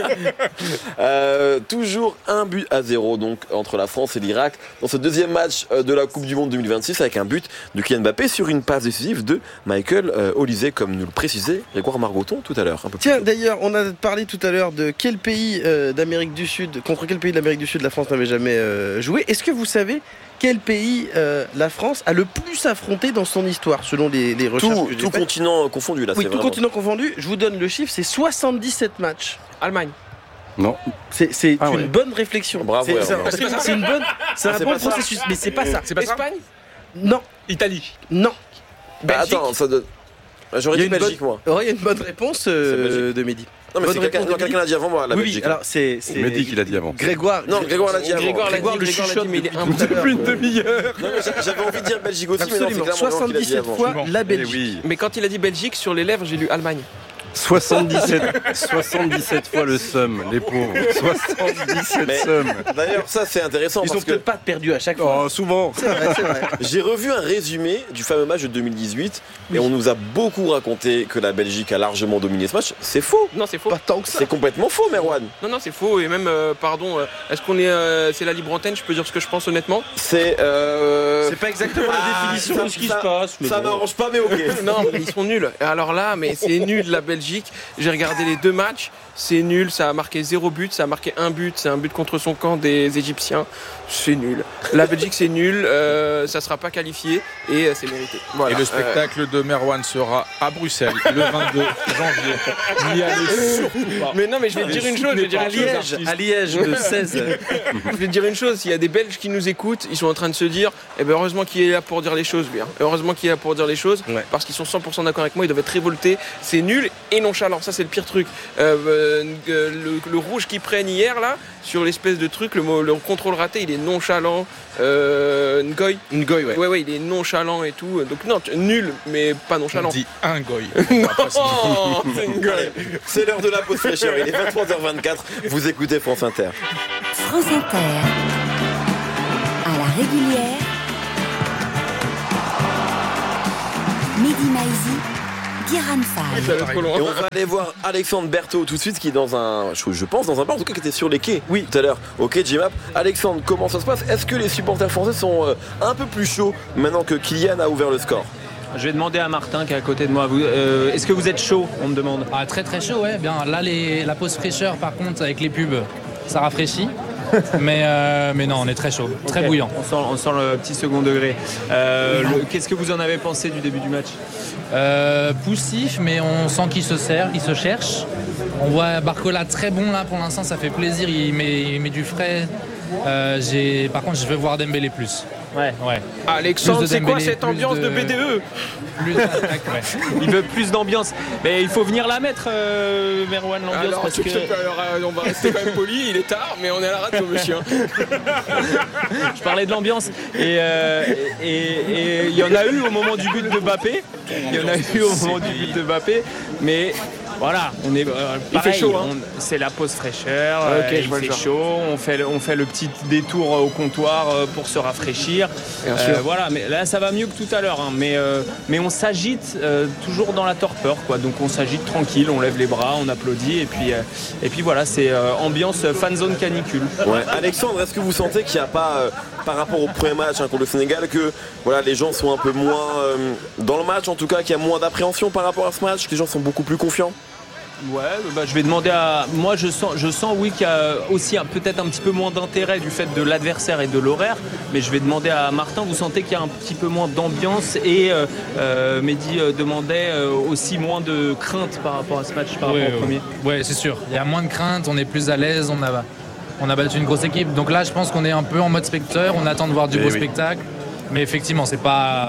Toujours 1-0 donc entre la France et l'Irak dans ce deuxième match de la Coupe du Monde 2026 avec un but de Kylian Mbappé sur une passe décisive de Michael Olise, comme nous le précisait Grégoire Margoton tout à l'heure. Tiens, d'ailleurs, on a parlé tout à l'heure de quel pays d'Amérique du Sud, contre quel pays d'Amérique du Sud la France n'avait jamais joué. Est-ce que vous savez quel pays la France a le plus affronté dans son histoire, selon les recherches que j'ai tout faites. Continent confondu là. Oui, tout continent confondu. Je vous donne le chiffre, c'est 77 matchs. Allemagne. Non. C'est une bonne réflexion. Bravo. C'est un bon processus, mais c'est pas ça. C'est pas Espagne. Non. Italie. Non. Belgique. Attends, ça donne. J'aurais dit Belgique, moi. Il y a une bonne réponse de Mehdi. Non, mais quelqu'un l'a dit avant moi, la Belgique. Alors c'est Mehdi qui l'a dit avant. Grégoire l'a dit avant. Grégoire le chuchote, mais il est un peu depuis une demi-heure. J'avais envie de dire Belgique aussi, mais non, c'est clairement 77 fois la Belgique. Oui. Mais quand il a dit Belgique, sur les lèvres, j'ai lu Allemagne. 77 fois le seum, les pauvres. 77 seum. D'ailleurs, ça c'est intéressant. Ils ont peut-être pas perdu à chaque fois. Oh, souvent. C'est vrai. J'ai revu un résumé du fameux match de 2018 et on nous a beaucoup raconté que la Belgique a largement dominé ce match. C'est faux. Non, c'est faux. Pas tant que ça. C'est complètement faux, Merwan. Non, c'est faux. Et même, est-ce qu'on est. C'est la libre antenne, je peux dire ce que je pense honnêtement. C'est pas exactement la définition de ce qui se passe. Ça m'arrange pas, mais ok. Non, mais ils sont nuls. Alors là, mais c'est nul la Belgique. J'ai regardé les deux matchs, c'est nul, ça a marqué 0 but, ça a marqué 1 but, c'est un but contre son camp des Égyptiens, c'est nul. La Belgique c'est nul, ça sera pas qualifié et c'est mérité. Voilà. Et le spectacle de Merwan sera à Bruxelles le 22 janvier. N'y allez surtout pas. Mais non, mais je vais te dire une chose, à Liège le 16. Je vais te dire une chose, s'il y a des Belges qui nous écoutent, ils sont en train de se dire, heureusement qu'il est là pour dire les choses, lui. Heureusement qu'il est là pour dire les choses, parce qu'ils sont 100% d'accord avec moi, ils doivent être révoltés. C'est nul et nonchalant, ça c'est le pire truc. Le rouge qu'ils prennent hier là, sur l'espèce de truc, le contrôle raté, il est nonchalant. Ngoy, ouais, il est nonchalant et tout. Donc non, nul, mais pas nonchalant. On dit un goy. Non, c'est Ngoy. C'est l'heure de la pause fraîcheur, il est 23h24, vous écoutez France Inter. France Inter. À la régulière. Mehdi Maizi. Guérin Fall. Et on va aller voir Alexandre Berthaud tout de suite, qui est dans un, je pense, dans un bar, en tout cas qui était sur les quais tout à l'heure, au quai J-Map. Alexandre, comment ça se passe? Est-ce que les supporters français sont un peu plus chauds maintenant que Kylian a ouvert le score? Je vais demander à Martin qui est à côté de moi. Est-ce que vous êtes chaud? On me demande. Ah, très très chaud, ouais. Bien. Là, la pause fraîcheur, par contre, avec les pubs, ça rafraîchit. mais non, on est très chaud, très bouillant. On sent le petit second degré. Qu'est-ce que vous en avez pensé du début du match? Poussif, mais on sent qu'il se cherche. On voit Barcola très bon là pour l'instant, ça fait plaisir, il met du frais. Par contre, je veux voir Dembélé plus. Ouais. Alexandre, c'est quoi cette ambiance de BDE? Plus d'attaque, ouais. Il veut plus d'ambiance. Mais il faut venir la mettre, Merwan, l'ambiance. Alors, parce que... on va rester quand même poli, il est tard, mais on est à la radio, monsieur. Je parlais de l'ambiance. Et il y en a eu au moment du but de Mbappé. Mais... Voilà, on est pareil, il fait chaud, hein. C'est la pause fraîcheur, il fait chaud, on fait le petit détour au comptoir pour se rafraîchir. Voilà, mais là ça va mieux que tout à l'heure, hein, mais on s'agite toujours dans la torpeur, quoi. Donc on s'agite tranquille, on lève les bras, on applaudit et puis voilà, c'est ambiance fan zone canicule. Ouais. Alexandre, est-ce que vous sentez qu'il n'y a pas par rapport au premier match contre le Sénégal, que voilà, les gens sont un peu moins dans le match, en tout cas qu'il y a moins d'appréhension par rapport à ce match, que les gens sont beaucoup plus confiants? Ouais, je vais demander à... Moi, je sens oui, qu'il y a aussi peut-être un petit peu moins d'intérêt du fait de l'adversaire et de l'horaire, mais je vais demander à Martin, vous sentez qu'il y a un petit peu moins d'ambiance et Mehdi demandait aussi moins de crainte par rapport à ce match, par rapport au premier. Ouais, c'est sûr. Il y a moins de crainte, on est plus à l'aise, on a battu une grosse équipe. Donc là, je pense qu'on est un peu en mode spectateur, on attend de voir du beau spectacle. Mais effectivement, c'est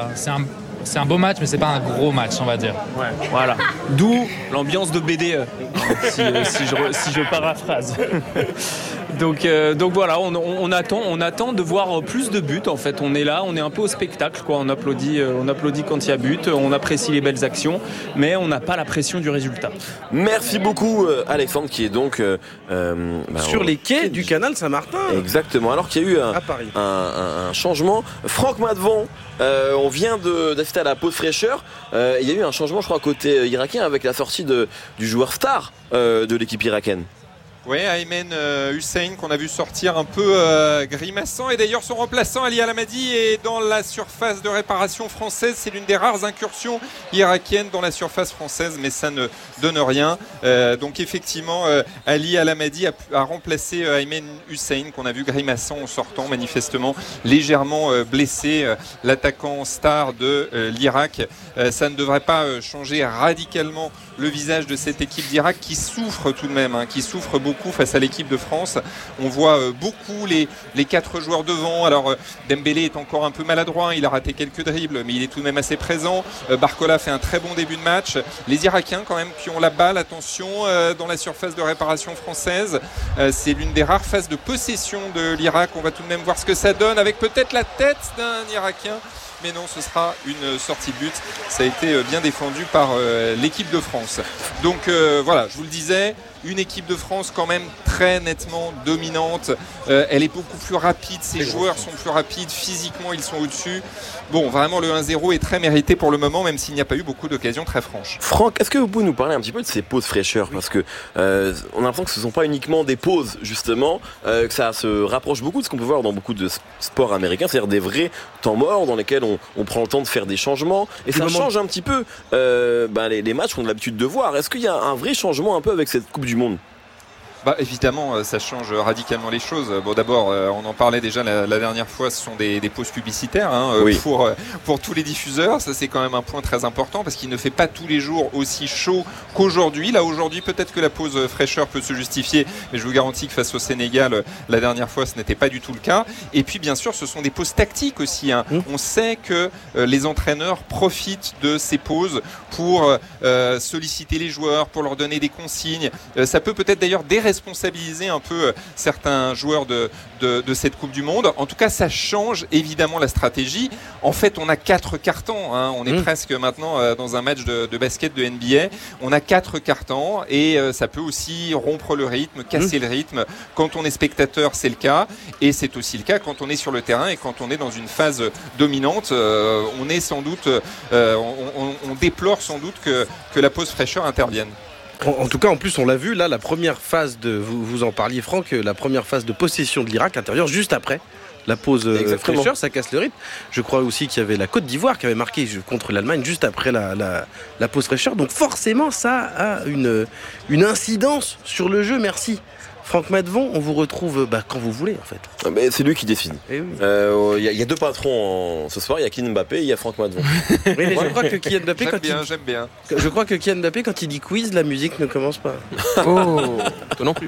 un beau match, mais c'est pas un gros match, on va dire. Ouais, voilà. D'où l'ambiance de BDE, si je paraphrase. Donc voilà, on attend de voir plus de buts. En fait, on est là, on est un peu au spectacle, quoi. On applaudit quand il y a but, on apprécie les belles actions, mais on n'a pas la pression du résultat. Merci beaucoup, Alexandre, qui est donc sur les quais du canal Saint-Martin. Exactement. Alors qu'il y a eu un changement. Franck Madvon, on vient d'assister à la pause fraîcheur. Il y a eu un changement, je crois, côté irakien avec la sortie du joueur star de l'équipe irakienne. Oui, Aymen Hussein qu'on a vu sortir un peu grimaçant, et d'ailleurs son remplaçant Ali Alamadi est dans la surface de réparation française. C'est l'une des rares incursions irakiennes dans la surface française, mais ça ne donne rien. Donc effectivement, Ali Alamadi a remplacé Aymen Hussein qu'on a vu grimaçant en sortant, manifestement légèrement blessé, l'attaquant star de l'Irak. Ça ne devrait pas changer radicalement le visage de cette équipe d'Irak qui souffre tout de même, qui souffre beaucoup face à l'équipe de France. On voit beaucoup les 4 joueurs devant. Alors Dembélé est encore un peu maladroit, il a raté quelques dribbles, mais il est tout de même assez présent. Barcola fait un très bon début de match. Les Irakiens quand même qui ont la balle, attention, dans la surface de réparation française. C'est l'une des rares phases de possession de l'Irak. On va tout de même voir ce que ça donne avec peut-être la tête d'un Irakien. Mais non, ce sera une sortie de but. Ça a été bien défendu par l'équipe de France. Donc voilà, je vous le disais, une équipe de France quand même très nettement dominante. Elle est beaucoup plus rapide, ses joueurs sont plus rapides, physiquement ils sont au-dessus. Bon, vraiment le 1-0 est très mérité pour le moment, même s'il n'y a pas eu beaucoup d'occasions très franches. Franck, est-ce que vous pouvez nous parler un petit peu de ces pauses fraîcheurs ? Parce que on a l'impression que ce ne sont pas uniquement des pauses, justement, que ça se rapproche beaucoup de ce qu'on peut voir dans beaucoup de sports américains, c'est-à-dire des vrais temps morts dans lesquels on prend le temps de faire des changements, et ça change un petit peu les matchs qu'on a l'habitude de voir. Est-ce qu'il y a un vrai changement un peu avec cette Coupe du Monde ? Évidemment, ça change radicalement les choses. Bon, d'abord, on en parlait déjà la dernière fois, ce sont des pauses publicitaires oui. pour tous les diffuseurs. Ça, c'est quand même un point très important parce qu'il ne fait pas tous les jours aussi chaud qu'aujourd'hui. Là, aujourd'hui, peut-être que la pause fraîcheur peut se justifier, mais je vous garantis que face au Sénégal, la dernière fois, ce n'était pas du tout le cas. Et puis, bien sûr, ce sont des pauses tactiques aussi. On sait que les entraîneurs profitent de ces pauses pour solliciter les joueurs, pour leur donner des consignes. Ça peut peut-être d'ailleurs responsabiliser un peu certains joueurs de cette Coupe du Monde. En tout cas, ça change évidemment la stratégie. En fait, on a 4 cartons. On est presque maintenant dans un match de basket de NBA. On a 4 cartons et ça peut aussi rompre le rythme, casser le rythme. Quand on est spectateur, c'est le cas. Et c'est aussi le cas quand on est sur le terrain et quand on est dans une phase dominante. On est sans doute, on déplore sans doute que la pause fraîcheur intervienne. En tout cas, en plus, on l'a vu, là, la première phase vous en parliez, Franck, la première phase de possession de l'Irak intérieur, juste après la pause fraîcheur, ça casse le rythme. Je crois aussi qu'il y avait la Côte d'Ivoire qui avait marqué contre l'Allemagne juste après la pause fraîcheur. Donc forcément, ça a une incidence sur le jeu. Merci. Franck Madvon, on vous retrouve quand vous voulez en fait. Mais c'est lui qui décide. Il y a 2 patrons ce soir, il y a Kylian Mbappé et il y a Franck Madvon. Oui, mais je crois que Kylian Mbappé, j'aime bien. Je crois que Kylian Mbappé, quand il dit quiz, la musique ne commence pas. Oh, toi non plus.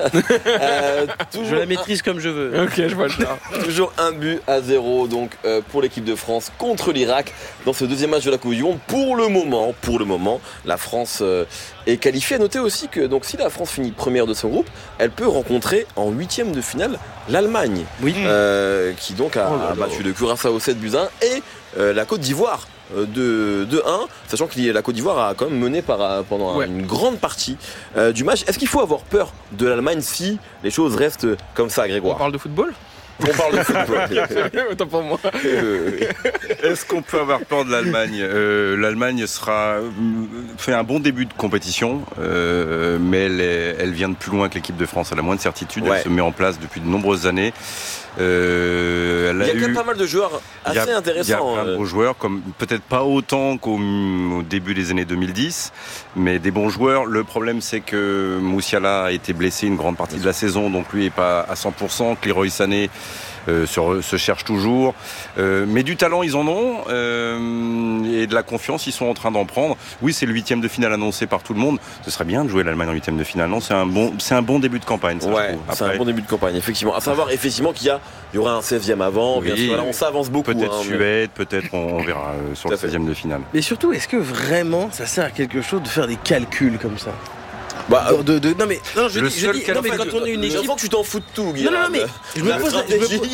Je la maîtrise comme je veux. Ok, je vois le genre. Toujours 1-0 donc pour l'équipe de France contre l'Irak dans ce deuxième match de la Coupe du Monde. Pour le moment, la France est qualifiée. À noter aussi que donc si la France finit première de son groupe, elle peut rencontrer en 8e de finale l'Allemagne, qui donc a battu le Curaçao 7-1 et la Côte d'Ivoire de 1, sachant que la Côte d'Ivoire a quand même mené pendant une grande partie du match. Est-ce qu'il faut avoir peur de l'Allemagne si les choses restent comme ça, Grégoire ? On parle de football ? On parle de football. Autant pour moi. Est-ce qu'on peut avoir peur de l'Allemagne ? L'Allemagne fait un bon début de compétition, mais elle vient de plus loin que l'équipe de France. Elle a moins de certitude. Elle se met en place depuis de nombreuses années. Il y a quand même pas mal de joueurs assez intéressants. Il y a plein de bons joueurs, comme peut-être pas autant qu'au début des années 2010, mais des bons joueurs. Le problème, c'est que Moussiala a été blessé une grande partie de la saison, donc lui est pas à 100%. Que Leroy Sané se cherchent toujours. Mais du talent, ils en ont. Et de la confiance, ils sont en train d'en prendre. Oui, c'est le 8e de finale annoncé par tout le monde. Ce serait bien de jouer l'Allemagne en 8e de finale. Non, c'est un bon début de campagne. Ça, ouais, c'est un bon début de campagne, effectivement. À savoir, effectivement, qu'il y aura un 16e avant. Oui, bien sûr, là, on s'avance beaucoup. Peut-être Suède, peut-être on verra sur le 16e de finale. Mais surtout, est-ce que vraiment ça sert à quelque chose de faire des calculs comme ça? Bah, non mais quand on est une équipe, que tu t'en fous de tout, Guiran. Non, mais je me pose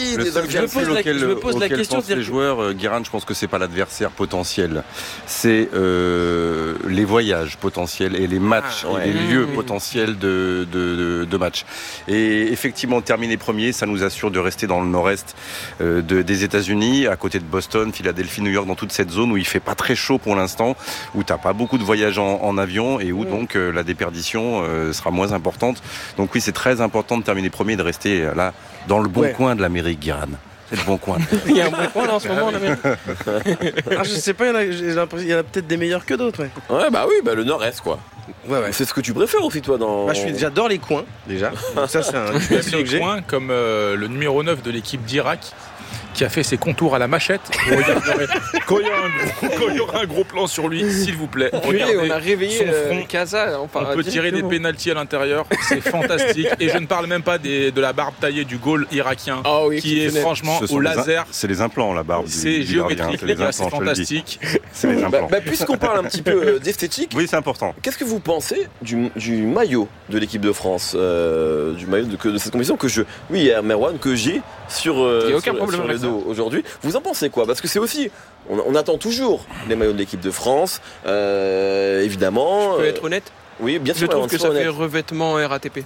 la question. Les joueurs, Guiran, je pense que c'est pas l'adversaire potentiel, c'est les voyages potentiels et les matchs et les lieux potentiels de matchs. Et effectivement, terminer premier, ça nous assure de rester dans le nord-est des États-Unis, à côté de Boston, Philadelphie, New York, dans toute cette zone où il fait pas très chaud pour l'instant, où t'as pas beaucoup de voyages en avion et où donc la déperdition sera moins importante. Donc oui, c'est très important de terminer premier et de rester là dans le bon coin de l'Amérique, Guiran. C'est le bon coin. Il y a un bon coin là en ce moment, l'Amérique. Je sais pas, il y en a peut-être des meilleurs que d'autres. Ouais, bah oui, le nord-est quoi. Ouais. C'est ce que tu préfères aussi toi dans. J'adore les coins déjà. Donc ça c'est un les coins comme le numéro 9 de l'équipe d'Irak qui a fait ses contours à la machette. Quand il y aura un gros plan sur lui, s'il vous plaît. Regardez, on a réveillé son front. Casa. On peut tirer des pénaltys à l'intérieur. C'est fantastique. Et je ne parle même pas de la barbe taillée du goal irakien, qui est franchement au laser. C'est les implants, la barbe. C'est géométrique, les gars, c'est fantastique. C'est les implants. Puisqu'on parle un petit peu d'esthétique, oui, c'est important. Qu'est-ce que vous pensez du maillot de l'équipe de France, du maillot de cette compétition Merwan, que j'ai sur le dos aujourd'hui. Vous en pensez quoi? Parce que c'est aussi, on attend toujours les maillots de l'équipe de France, évidemment. Je peux être honnête? Oui, bien sûr. Je trouve que ça fait revêtement RATP.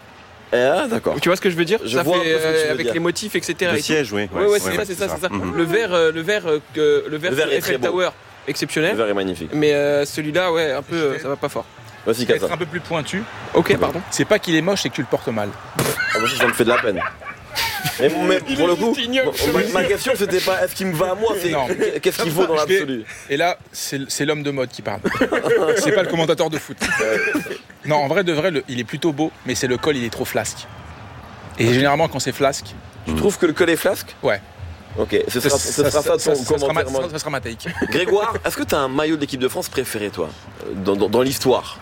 Ah, d'accord. Tu vois ce que je veux dire? Ça fait avec les motifs, etc. Le siège, oui. Ouais, c'est ça. Mm-hmm. Le verre Eiffel Tower, exceptionnel. Le verre est magnifique. Mais celui-là, un peu, ça va pas fort. Vas-y, Être un peu plus pointu. Ok, pardon. C'est pas qu'il est moche, c'est que tu le portes mal. Ça me fait de la peine. Mais pour le coup, ma question c'était pas est-ce qu'il me va à moi, c'est qu'est-ce qu'il vaut dans l'absolu. Et là, c'est l'homme de mode qui parle. C'est pas le commentateur de foot. Non, en vrai de vrai, il est plutôt beau, mais c'est le col, il est trop flasque. Et généralement, quand c'est flasque. Tu trouves que le col est flasque? Ouais. Ok, ce sera ça ton commentaire. Ça sera ma take. Grégoire, est-ce que tu as un maillot de l'équipe de France préféré, toi, dans l'histoire?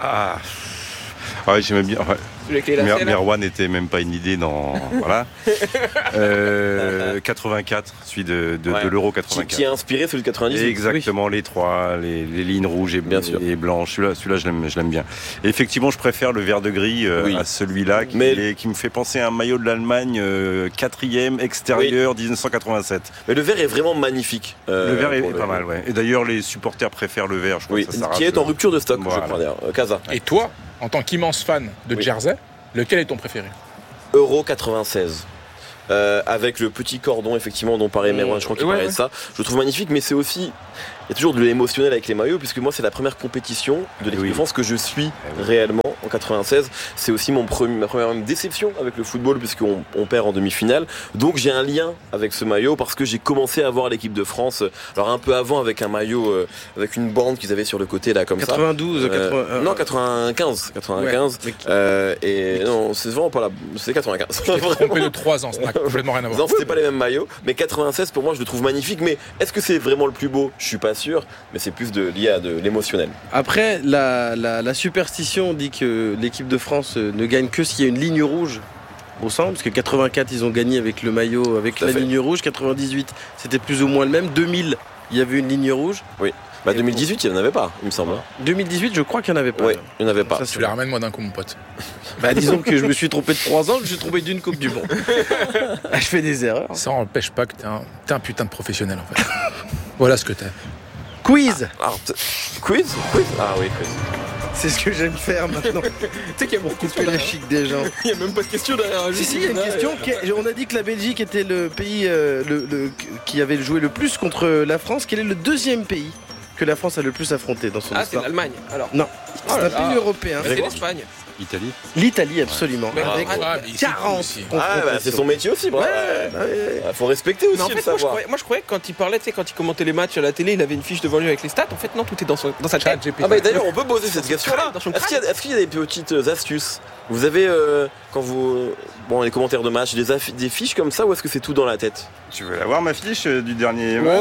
Ouais, j'aimais bien. Ouais. Merwan n'était même pas une idée dans. Voilà. 84, celui de l'Euro 84. Qui a inspiré celui de 98. Exactement, les trois, les lignes rouges et blanches. Celui-là, je l'aime bien. Et effectivement, je préfère le vert de gris à celui-là qui me fait penser à un maillot de l'Allemagne 4e extérieur 1987. Mais le vert est vraiment magnifique. Le vert est pas mal, ouais. Et d'ailleurs, les supporters préfèrent le vert, je crois. Qui est en rupture de stock, je crois d'ailleurs. Casa. Et toi, en tant qu'immense fan de Jersey, lequel est ton préféré? Euro 96. Avec le petit cordon effectivement dont parlait Merwan, je crois qu'il parlait de ça. Je le trouve magnifique, mais c'est aussi, il y a toujours de l'émotionnel avec les maillots, puisque moi c'est la première compétition de l'équipe de France que je suis réellement en 96. C'est aussi ma première déception avec le football, puisqu'on perd en demi-finale. Donc j'ai un lien avec ce maillot parce que j'ai commencé à voir l'équipe de France, alors un peu avant avec un maillot avec une bande qu'ils avaient sur le côté là comme 92, ça. 92, non 95. Et non, c'est vraiment pas là, c'est 95. Je t'ai trompé de 3 ans, ça n'a complètement rien à voir. Non, c'était pas les mêmes maillots, mais 96 pour moi je le trouve magnifique. Mais est-ce que c'est vraiment le plus beau? Je suis pas sûr, mais c'est plus lié à de l'émotionnel. Après, la superstition dit que l'équipe de France ne gagne que s'il y a une ligne rouge au centre, parce que 84 ils ont gagné avec le maillot, avec la ligne rouge. 98 c'était plus ou moins le même. 2000 il y avait une ligne rouge. Oui. 2018 il n'y en avait pas, il me semble. 2018 je crois qu'il n'y en avait pas. Oui, il n'y en avait pas. Tu la ramènes moi d'un coup mon pote. Disons que je me suis trompé de 3 ans, je me suis trompé d'une Coupe du Monde. Je fais des erreurs. Ça n'empêche pas que t'es un putain de professionnel en fait. Voilà ce que t'es. Quiz. Quiz. Ah oui, quiz. C'est ce que j'aime faire maintenant. Tu sais qu'il y a beaucoup de la chic des gens. Il n'y a même pas de question derrière. Si, il y a une question. On a dit que la Belgique était le pays qui avait joué le plus contre la France. Quel est le deuxième pays que la France a le plus affronté dans son c'est histoire? l'Allemagne. Alors. Non, c'est un pays européen. C'est l'Espagne. Italie. L'Italie, absolument. Ouais. Avec Ouais, 40 confrontations. C'est son métier aussi, bravo. Faut respecter aussi Mais en le fait, savoir. moi je croyais que quand il parlait, quand il commentait les matchs à la télé, il avait une fiche devant lui avec les stats. En fait, non, tout est dans sa tête. D'ailleurs, on peut poser cette question-là. Dans son Est-ce qu'il y a des petites astuces? Vous avez, quand vous. les commentaires de match, des fiches comme ça, ou est-ce que c'est tout dans la tête? Tu veux la voir ma fiche du dernier match?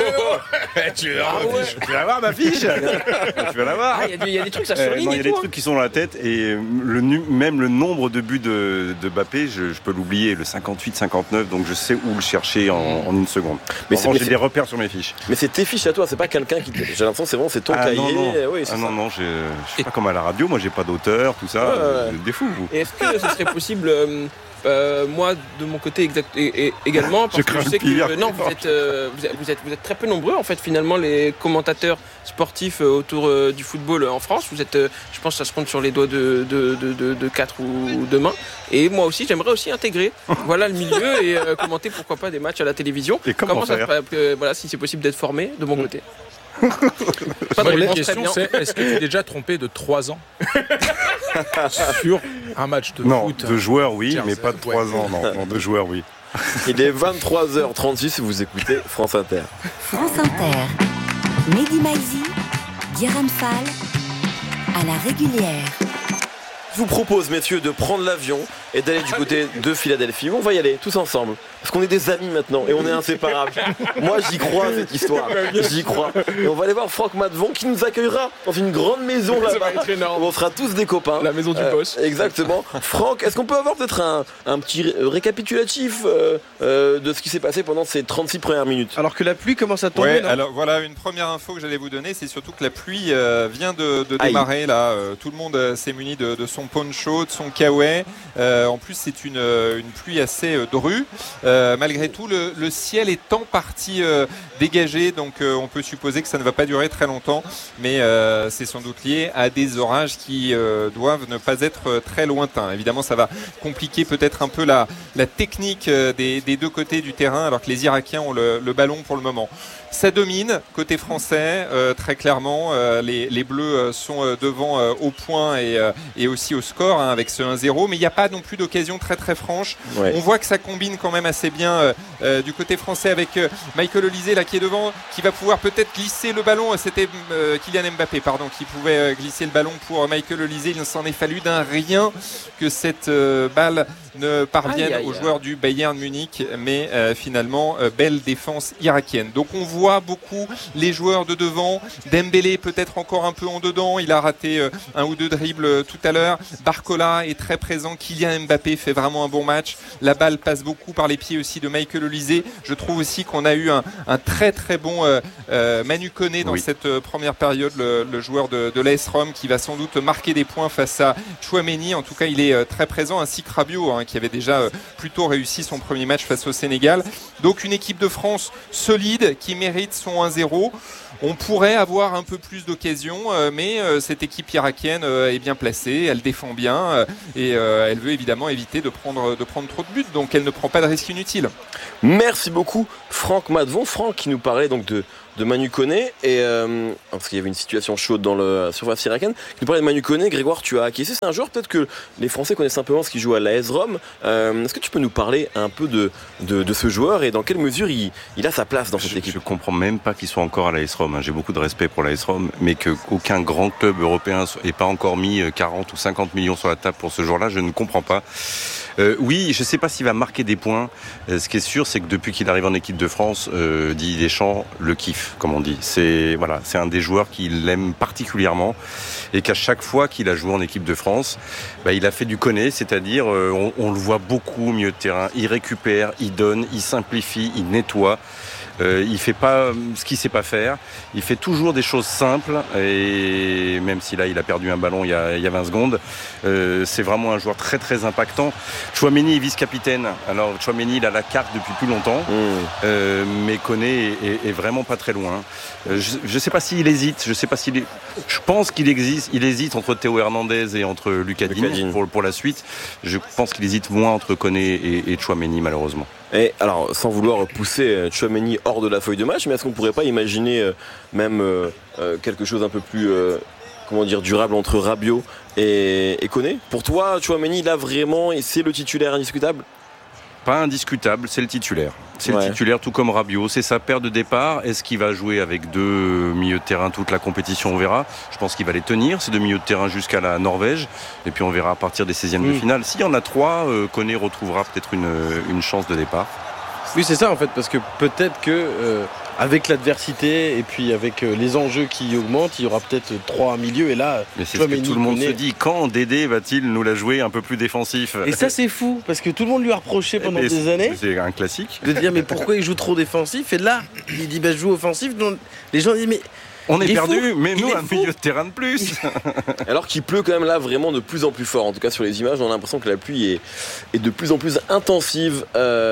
Tu veux la voir ma fiche? Tu veux la voir? Il y a des trucs, ça surligne. Il y a des trucs qui sont dans la tête et même le nombre de buts de Mbappé, je peux l'oublier, le 58-59, donc je sais où le chercher en une seconde. Mais j'ai des repères sur mes fiches. Mais c'est tes fiches à toi, c'est pas quelqu'un qui. J'ai l'impression c'est ton cahier. Non, je suis pas comme à la radio, moi j'ai pas d'auteur, tout ça. Des fous, vous. Et est-ce que ce serait possible, moi de mon côté également, parce que je sais que non, vous êtes très peu nombreux en fait finalement les commentateurs sportifs autour du football en France. Vous êtes, je pense, que ça se compte sur les doigts de 4 ou 2 mains. Et moi aussi, j'aimerais aussi intégrer, le milieu et commenter pourquoi pas des matchs à la télévision. Et comment ça si c'est possible d'être formé de mon côté. La question c'est, est-ce que tu t'es déjà trompé de 3 ans sur un match de foot? Non, de joueurs oui, mais pas de 3 ans, non, de joueurs oui. Il est 23h36 et vous écoutez France Inter. France Inter, Mehdi Maizi, Guérin Fall, à la régulière. Je vous propose, messieurs, de prendre l'avion et d'aller du côté de Philadelphie. On va y aller, tous ensemble. Parce qu'on est des amis maintenant et on est inséparables. Moi, j'y crois, cette histoire. J'y crois. Et on va aller voir Franck Matvon qui nous accueillera dans une grande maison là-bas. On sera tous des copains. La maison du boss. Exactement. Franck, est-ce qu'on peut avoir peut-être un petit récapitulatif de ce qui s'est passé pendant ces 36 premières minutes? Alors que la pluie commence à tomber. Ouais, alors voilà, une première info que j'allais vous donner, c'est surtout que la pluie vient de démarrer. Là, tout le monde s'est muni de son poncho, de son kawaii. En plus, c'est une pluie assez drue. Malgré tout, le ciel est en partie dégagé, donc on peut supposer que ça ne va pas durer très longtemps, mais c'est sans doute lié à des orages qui doivent ne pas être très lointains. Évidemment, ça va compliquer peut-être un peu la technique des deux côtés du terrain, alors que les Irakiens ont le ballon pour le moment. Ça domine côté français, très clairement. Les Bleus sont devant au point et aussi au score avec ce 1-0, mais il n'y a pas non plus d'occasion très très franche. Ouais. On voit que ça combine quand même assez bien du côté français avec Michael Olise là qui est devant, qui va pouvoir peut-être glisser le ballon. C'était Kylian Mbappé qui pouvait glisser le ballon pour Michael Olise. Il ne s'en est fallu d'un rien que cette balle ne parvienne aux joueurs du Bayern Munich, mais finalement belle défense irakienne. Donc on voit beaucoup les joueurs de devant. Dembélé peut-être encore un peu en dedans, il a raté un ou deux dribbles tout à l'heure. Barcola est très présent, Kylian Mbappé fait vraiment un bon match. La balle passe beaucoup par les pieds aussi de Michael Olise. Je trouve aussi qu'on a eu un très très bon Manu Koné dans cette première période, le joueur de l'AS Rome, qui va sans doute marquer des points face à Tchouaméni. En tout cas, il est très présent, ainsi que Rabiot, qui avait déjà plutôt réussi son premier match face au Sénégal. Donc une équipe de France solide qui mérite son 1-0. On pourrait avoir un peu plus d'occasions, mais cette équipe irakienne est bien placée, elle défend bien et elle veut évidemment éviter de prendre trop de buts, donc elle ne prend pas de risques inutiles. Merci beaucoup Franck Matvon. Franck qui nous parlait donc de Manu Koné, et parce qu'il y avait une situation chaude dans la surface irakienne, qui nous parlait de Manu Koné. Grégoire, tu as acquiescé, c'est un joueur peut-être que les Français connaissent simplement ce qu'il joue à l'AS Rome. Est-ce que tu peux nous parler un peu de ce joueur et dans quelle mesure il a sa place dans cette équipe? Je comprends même pas qu'il soit encore à l'AS Rome. J'ai beaucoup de respect pour l'AS Rome, mais qu'aucun grand club européen n'ait pas encore mis 40 ou 50 millions sur la table pour ce joueur-là, je ne comprends pas. Oui, je ne sais pas s'il va marquer des points. Ce qui est sûr, c'est que depuis qu'il arrive en équipe de France, Didier Deschamps le kiffe, comme on dit. C'est un des joueurs qu'il aime particulièrement, et qu'à chaque fois qu'il a joué en équipe de France, il a fait du Koné, c'est-à-dire on le voit beaucoup au milieu de terrain. Il récupère, il donne, il simplifie, il nettoie. Il fait pas ce qu'il sait pas faire. Il fait toujours des choses simples, et même si là il a perdu un ballon il y a 20 secondes, c'est vraiment un joueur très très impactant. Tchouaméni est vice-capitaine. Alors Tchouaméni il a la carte depuis plus longtemps, mais Koné est vraiment pas très loin. Je sais pas s'il hésite. Je pense qu'il hésite entre Théo Hernandez et entre Lucas Digne pour la suite. Je pense qu'il hésite moins entre Koné et Tchouaméni, malheureusement. Et alors, sans vouloir pousser Tchouaméni hors de la feuille de match, mais est-ce qu'on pourrait pas imaginer même quelque chose un peu plus durable entre Rabiot et Koné? Pour toi, Tchouaméni, là vraiment, c'est le titulaire indiscutable? Pas indiscutable, c'est le titulaire. C'est le titulaire, tout comme Rabiot. C'est sa paire de départ. Est-ce qu'il va jouer avec 2 milieux de terrain toute la compétition? On verra. Je pense qu'il va les tenir, ces 2 milieux de terrain, jusqu'à la Norvège. Et puis on verra à partir des 16e de finale. S'il y en a 3, Koné retrouvera peut-être une chance de départ. Oui, c'est ça en fait, parce que peut-être que avec l'adversité et puis avec les enjeux qui augmentent, il y aura peut-être 3 milieux. Et là, mais c'est ce que tout le monde se dit. Quand Dédé va-t-il nous la jouer un peu plus défensif? Et ça, c'est fou, parce que tout le monde lui a reproché pendant des années. C'est un classique. De dire, mais pourquoi il joue trop défensif? Et là, il dit, je joue offensif. Donc, les gens disent, mais. On est perdu, mais nous, un milieu de terrain de plus. Alors qu'il pleut quand même là vraiment de plus en plus fort. En tout cas, sur les images, on a l'impression que la pluie est de plus en plus intensive.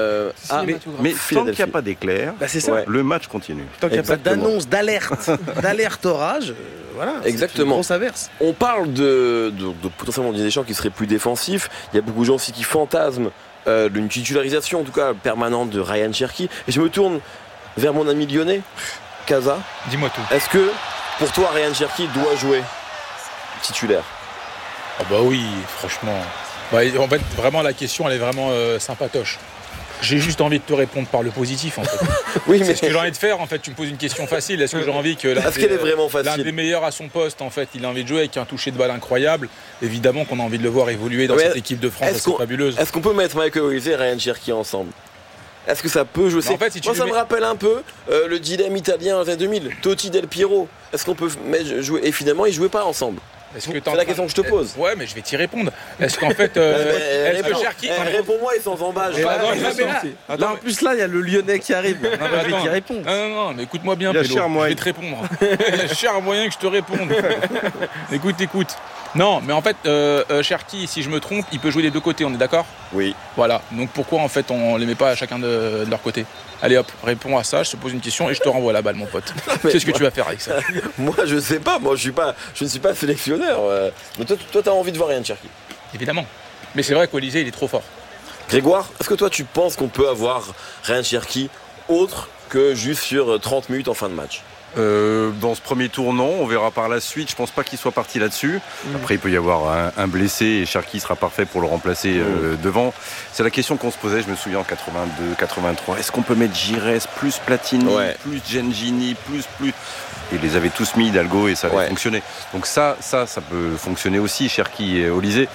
Mais tant qu'il n'y a pas d'éclair, c'est ça. Le match continue. Tant qu'il n'y a pas d'annonce, d'alerte orage, voilà. Exactement. C'est une grosse averse. On parle de potentiellement Didier Deschamps qui serait plus défensif. Il y a beaucoup de gens aussi qui fantasment d'une titularisation, en tout cas permanente, de Ryan Cherki. Et je me tourne vers mon ami lyonnais. Casa, dis-moi tout. Est-ce que, pour toi, Ryan Cherki doit jouer titulaire? Ah bah oui, franchement. En fait, vraiment, la question, elle est vraiment sympatoche. J'ai juste envie de te répondre par le positif, en fait. Oui, mais c'est ce que j'ai envie de faire, en fait. Tu me poses une question facile. Est-ce que j'ai envie que est-ce qu'elle est vraiment facile? L'un des meilleurs à son poste, en fait, il a envie de jouer avec un toucher de balle incroyable. Évidemment qu'on a envie de le voir évoluer dans cette équipe de France, c'est fabuleuse. Est-ce qu'on peut mettre Michael Olise et Ryan Cherki ensemble? Est-ce que ça peut jouer? En fait, moi, ça me rappelle un peu le dilemme italien en 2000, Totti Del Piero. Est-ce qu'on peut jouer? Et finalement, ils jouaient pas ensemble. C'est la question que je te pose. Ouais, mais je vais t'y répondre. Est-ce qu'en fait, Cherki, réponds-moi et sans embâche. Là, en plus, là, il y a le Lyonnais qui arrive. Qui répond. Non, mais écoute-moi bien, Pélo. Je vais te répondre. Il y a cher moyen que je te réponde. Écoute. Non, mais en fait, Cherki, si je me trompe, il peut jouer des deux côtés, on est d'accord? Oui. Voilà. Donc pourquoi en fait on les met pas à chacun de leur côté? Allez hop, réponds à ça, je te pose une question et je te renvoie la balle, mon pote. Qu'est-ce que tu vas faire avec ça? Moi, je sais pas. Moi, je ne suis pas sélectionneur. Mais toi, t'as envie de voir Ryan Cherki? Évidemment. Mais c'est vrai qu'Olysée, il est trop fort. Grégoire, est-ce que toi, tu penses qu'on peut avoir Ryan Cherki autre que juste sur 30 minutes en fin de match? Dans ce premier tour, non. On verra par la suite. Je pense pas qu'il soit parti là-dessus. Après, il peut y avoir un blessé et Cherki sera parfait pour le remplacer devant. C'est la question qu'on se posait, je me souviens, en 82, 83. Est-ce qu'on peut mettre Giresse, plus Platini, plus Gengini, plus... Ils les avaient tous mis, Hidalgo, et ça avait fonctionné. Donc ça peut fonctionner aussi, Cherki et Olysée.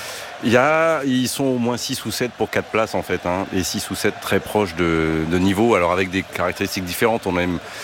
Ils sont au moins 6 ou 7 pour 4 places en fait, et 6 ou 7 très proches de niveau, alors avec des caractéristiques différentes. On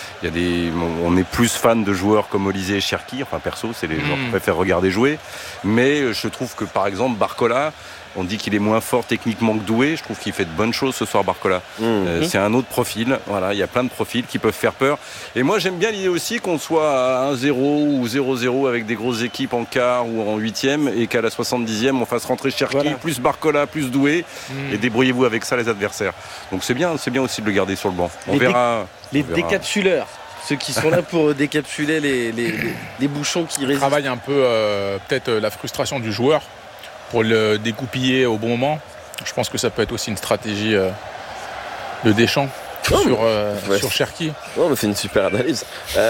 est plus fan de joueurs comme Olysée et Cherki, enfin perso, c'est les joueurs que je préfère regarder jouer, mais je trouve que par exemple Barcola, on dit qu'il est moins fort techniquement que doué. Je trouve qu'il fait de bonnes choses ce soir, Barcola. C'est un autre profil. Voilà, il y a plein de profils qui peuvent faire peur. Et moi, j'aime bien l'idée aussi qu'on soit à 1-0 ou 0-0 avec des grosses équipes en quart ou en 8e et qu'à la 70e, on fasse rentrer Cherki, plus Barcola, plus doué. Et débrouillez-vous avec ça, les adversaires. Donc c'est bien aussi de le garder sur le banc. On verra. Les décapsuleurs. Ceux qui sont là pour décapsuler les bouchons qui résistent. Travaille un peu peut-être la frustration du joueur pour le découpiller au bon moment. Je pense que ça peut être aussi une stratégie de Deschamps sur Cherki. Non, mais c'est une super analyse.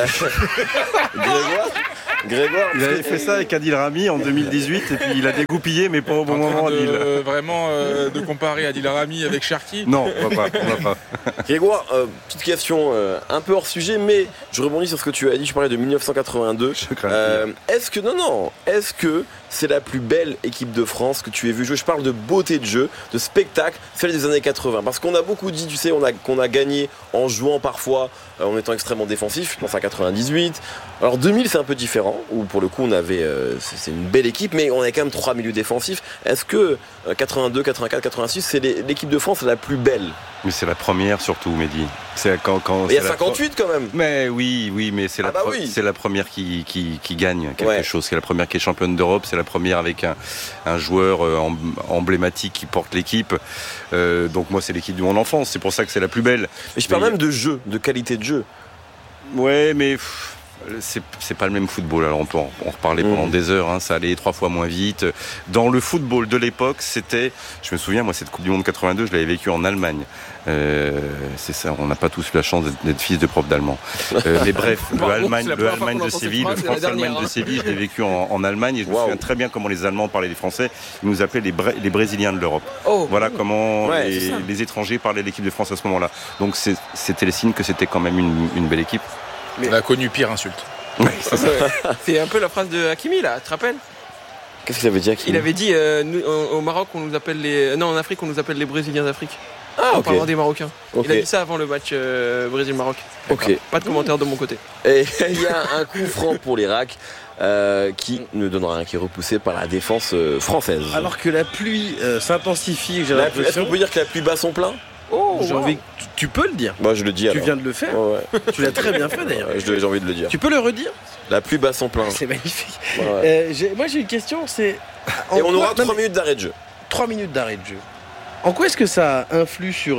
Grégoire, il avait fait ça avec Adil Rami en 2018 et puis il a dégoupillé mais pas au bon moment. De comparer Adil Rami avec Cherki? Non, on va pas. Grégoire, petite question un peu hors sujet, mais je rebondis sur ce que tu as dit. Je parlais de 1982. Est-ce que c'est la plus belle équipe de France que tu aies vue jouer? Je parle de beauté de jeu, de spectacle, celle des années 80. Parce qu'on a beaucoup dit, tu sais, qu'on a gagné en jouant parfois, en étant extrêmement défensif. Je pense à 98. Alors 2000, c'est un peu différent, où pour le coup, on avait, c'est une belle équipe, mais on avait quand même 3 milieux défensifs. Est-ce que 82, 84, 86, c'est l'équipe de France la plus belle? Mais c'est la première surtout, Mehdi. Il y a 58 quand même. Mais oui, mais c'est la première qui gagne quelque chose. C'est la première qui est championne d'Europe. C'est la première avec un joueur emblématique qui porte l'équipe. Donc moi, c'est l'équipe de mon enfance. C'est pour ça que c'est la plus belle. Mais je parle même de jeu, de qualité de jeu. Ouais, mais c'est pas le même football. Alors on peut en reparler pendant des heures, hein. Ça allait 3 fois moins vite. Dans le football de l'époque, je me souviens, moi, cette Coupe du Monde 82, je l'avais vécue en Allemagne. C'est ça, on n'a pas tous eu la chance d'être fils de prof d'allemand. Mais bref, le Allemagne de Séville, le France-Allemagne de Séville, je l'ai vécu en Allemagne et je me souviens très bien comment les Allemands parlaient des Français. Ils nous appelaient les Brésiliens de l'Europe. Voilà comment les étrangers parlaient de l'équipe de France à ce moment-là. Donc c'était le signe que c'était quand même une belle équipe. Mais on a connu pire insulte. Ouais, c'est un peu la phrase de Hakimi là, tu te rappelles? Qu'est-ce qu'il avait dit, Hakimi? Il avait dit au Maroc on nous appelle en Afrique on nous appelle les Brésiliens d'Afrique. Ah, en parlant des Marocains. Okay. Il a dit ça avant le match Brésil-Maroc. Ok. Pas de commentaire de mon côté. Et il y a un coup franc pour l'Irak qui ne donnera rien, qui est repoussé par la défense française. Alors que la pluie s'intensifie, Est-ce qu'on peut dire que la pluie bat son plein? J'ai envie. Tu peux le dire. Moi je le dis. Tu viens de le faire. Ouais. Tu l'as très bien fait d'ailleurs. J'ai envie de le dire. Tu peux le redire? La pluie bat son plein. C'est magnifique. Ouais. Moi j'ai une question, c'est. Et on aura 3 minutes d'arrêt de jeu. 3 minutes d'arrêt de jeu. En quoi est-ce que ça influe sur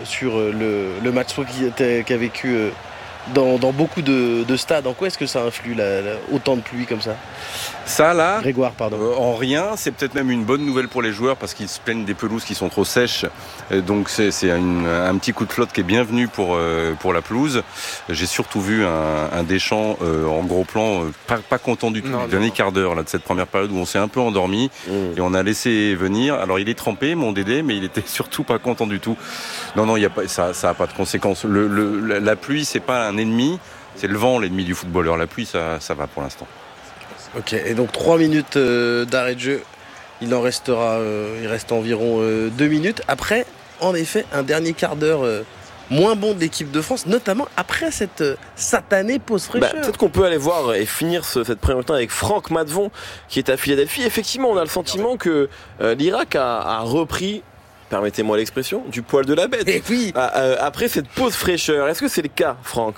le match qui a vécu dans beaucoup de stades? En quoi est-ce que ça influe autant de pluie comme ça? Ça là, Grégoire, pardon. En rien, c'est peut-être même une bonne nouvelle pour les joueurs parce qu'ils se plaignent des pelouses qui sont trop sèches. Donc c'est un petit coup de flotte qui est bienvenu pour la pelouse. J'ai surtout vu un Deschamps en gros plan pas content du tout du dernier quart d'heure là, de cette première période où on s'est un peu endormi et on a laissé venir. Alors il est trempé, mon Dédé, mais il était surtout pas content du tout. Non, il y a pas, ça a pas de conséquences. La pluie, c'est pas un ennemi, c'est le vent l'ennemi du footballeur. La pluie, ça va pour l'instant. Ok, et donc 3 minutes d'arrêt de jeu. Il reste environ 2 minutes. Après, en effet, un dernier quart d'heure moins bon de l'équipe de France, notamment après cette satanée pause fraîcheur. Peut-être qu'on peut aller voir et finir cette première temps avec Franck Matvon qui est à Philadelphie. Effectivement, on a le sentiment que l'Irak a repris, permettez-moi l'expression, du poil de la bête. Et oui. Après cette pause fraîcheur, est-ce que c'est le cas, Franck?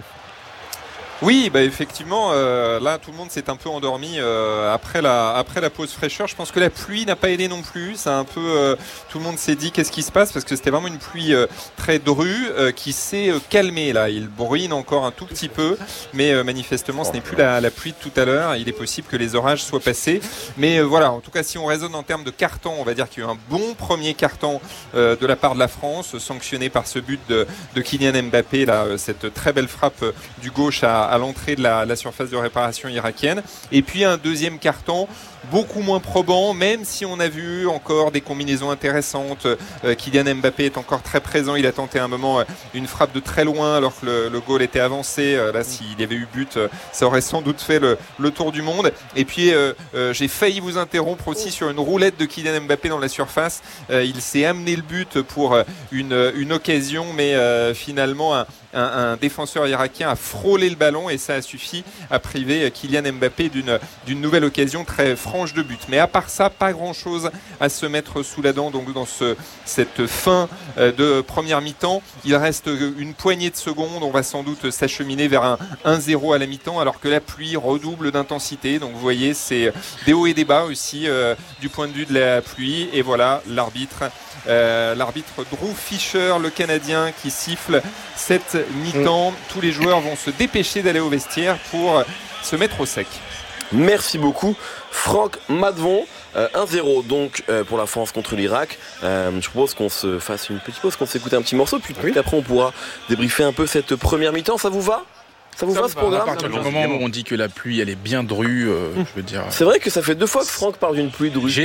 Oui, effectivement, là tout le monde s'est un peu endormi après la pause fraîcheur. Je pense que la pluie n'a pas aidé non plus. C'est un peu tout le monde s'est dit qu'est-ce qui se passe parce que c'était vraiment une pluie très drue qui s'est calmée là. Il bruine encore un tout petit peu, mais manifestement ce n'est plus la pluie de tout à l'heure. Il est possible que les orages soient passés, mais voilà. En tout cas, si on raisonne en termes de carton, on va dire qu'il y a eu un bon premier carton de la part de la France, sanctionné par ce but de Kylian Mbappé là, cette très belle frappe du gauche à l'entrée de la surface de réparation irakienne. Et puis un deuxième carton beaucoup moins probant, même si on a vu encore des combinaisons intéressantes. Kylian Mbappé est encore très présent. Il a tenté un moment une frappe de très loin alors que le goal était avancé. Là, s'il y avait eu but, ça aurait sans doute fait le tour du monde. Et puis, j'ai failli vous interrompre aussi sur une roulette de Kylian Mbappé dans la surface. Il s'est amené le but pour une occasion, mais finalement, un défenseur irakien a frôlé le ballon et ça a suffi à priver Kylian Mbappé d'une nouvelle occasion très franche de but. Mais à part ça, pas grand-chose à se mettre sous la dent. Donc dans cette fin de première mi-temps, il reste une poignée de secondes. On va sans doute s'acheminer vers un 1-0 à la mi-temps alors que la pluie redouble d'intensité. Donc vous voyez, c'est des hauts et des bas aussi du point de vue de la pluie. Et voilà, l'arbitre Drew Fisher, le Canadien, qui siffle cette mi-temps. Tous les joueurs vont se dépêcher d'aller au vestiaire pour se mettre au sec. Merci beaucoup Franck Matvon. 1-0 donc pour la France contre l'Irak. Je propose qu'on se fasse une petite pause, qu'on s'écoute un petit morceau, puis après on pourra débriefer un peu cette première mi-temps. Ça vous va? Ça vous va ce programme? À partir du moment où on dit que la pluie elle est bien drue, je veux dire. C'est vrai que ça fait 2 fois que Franck parle d'une pluie drue.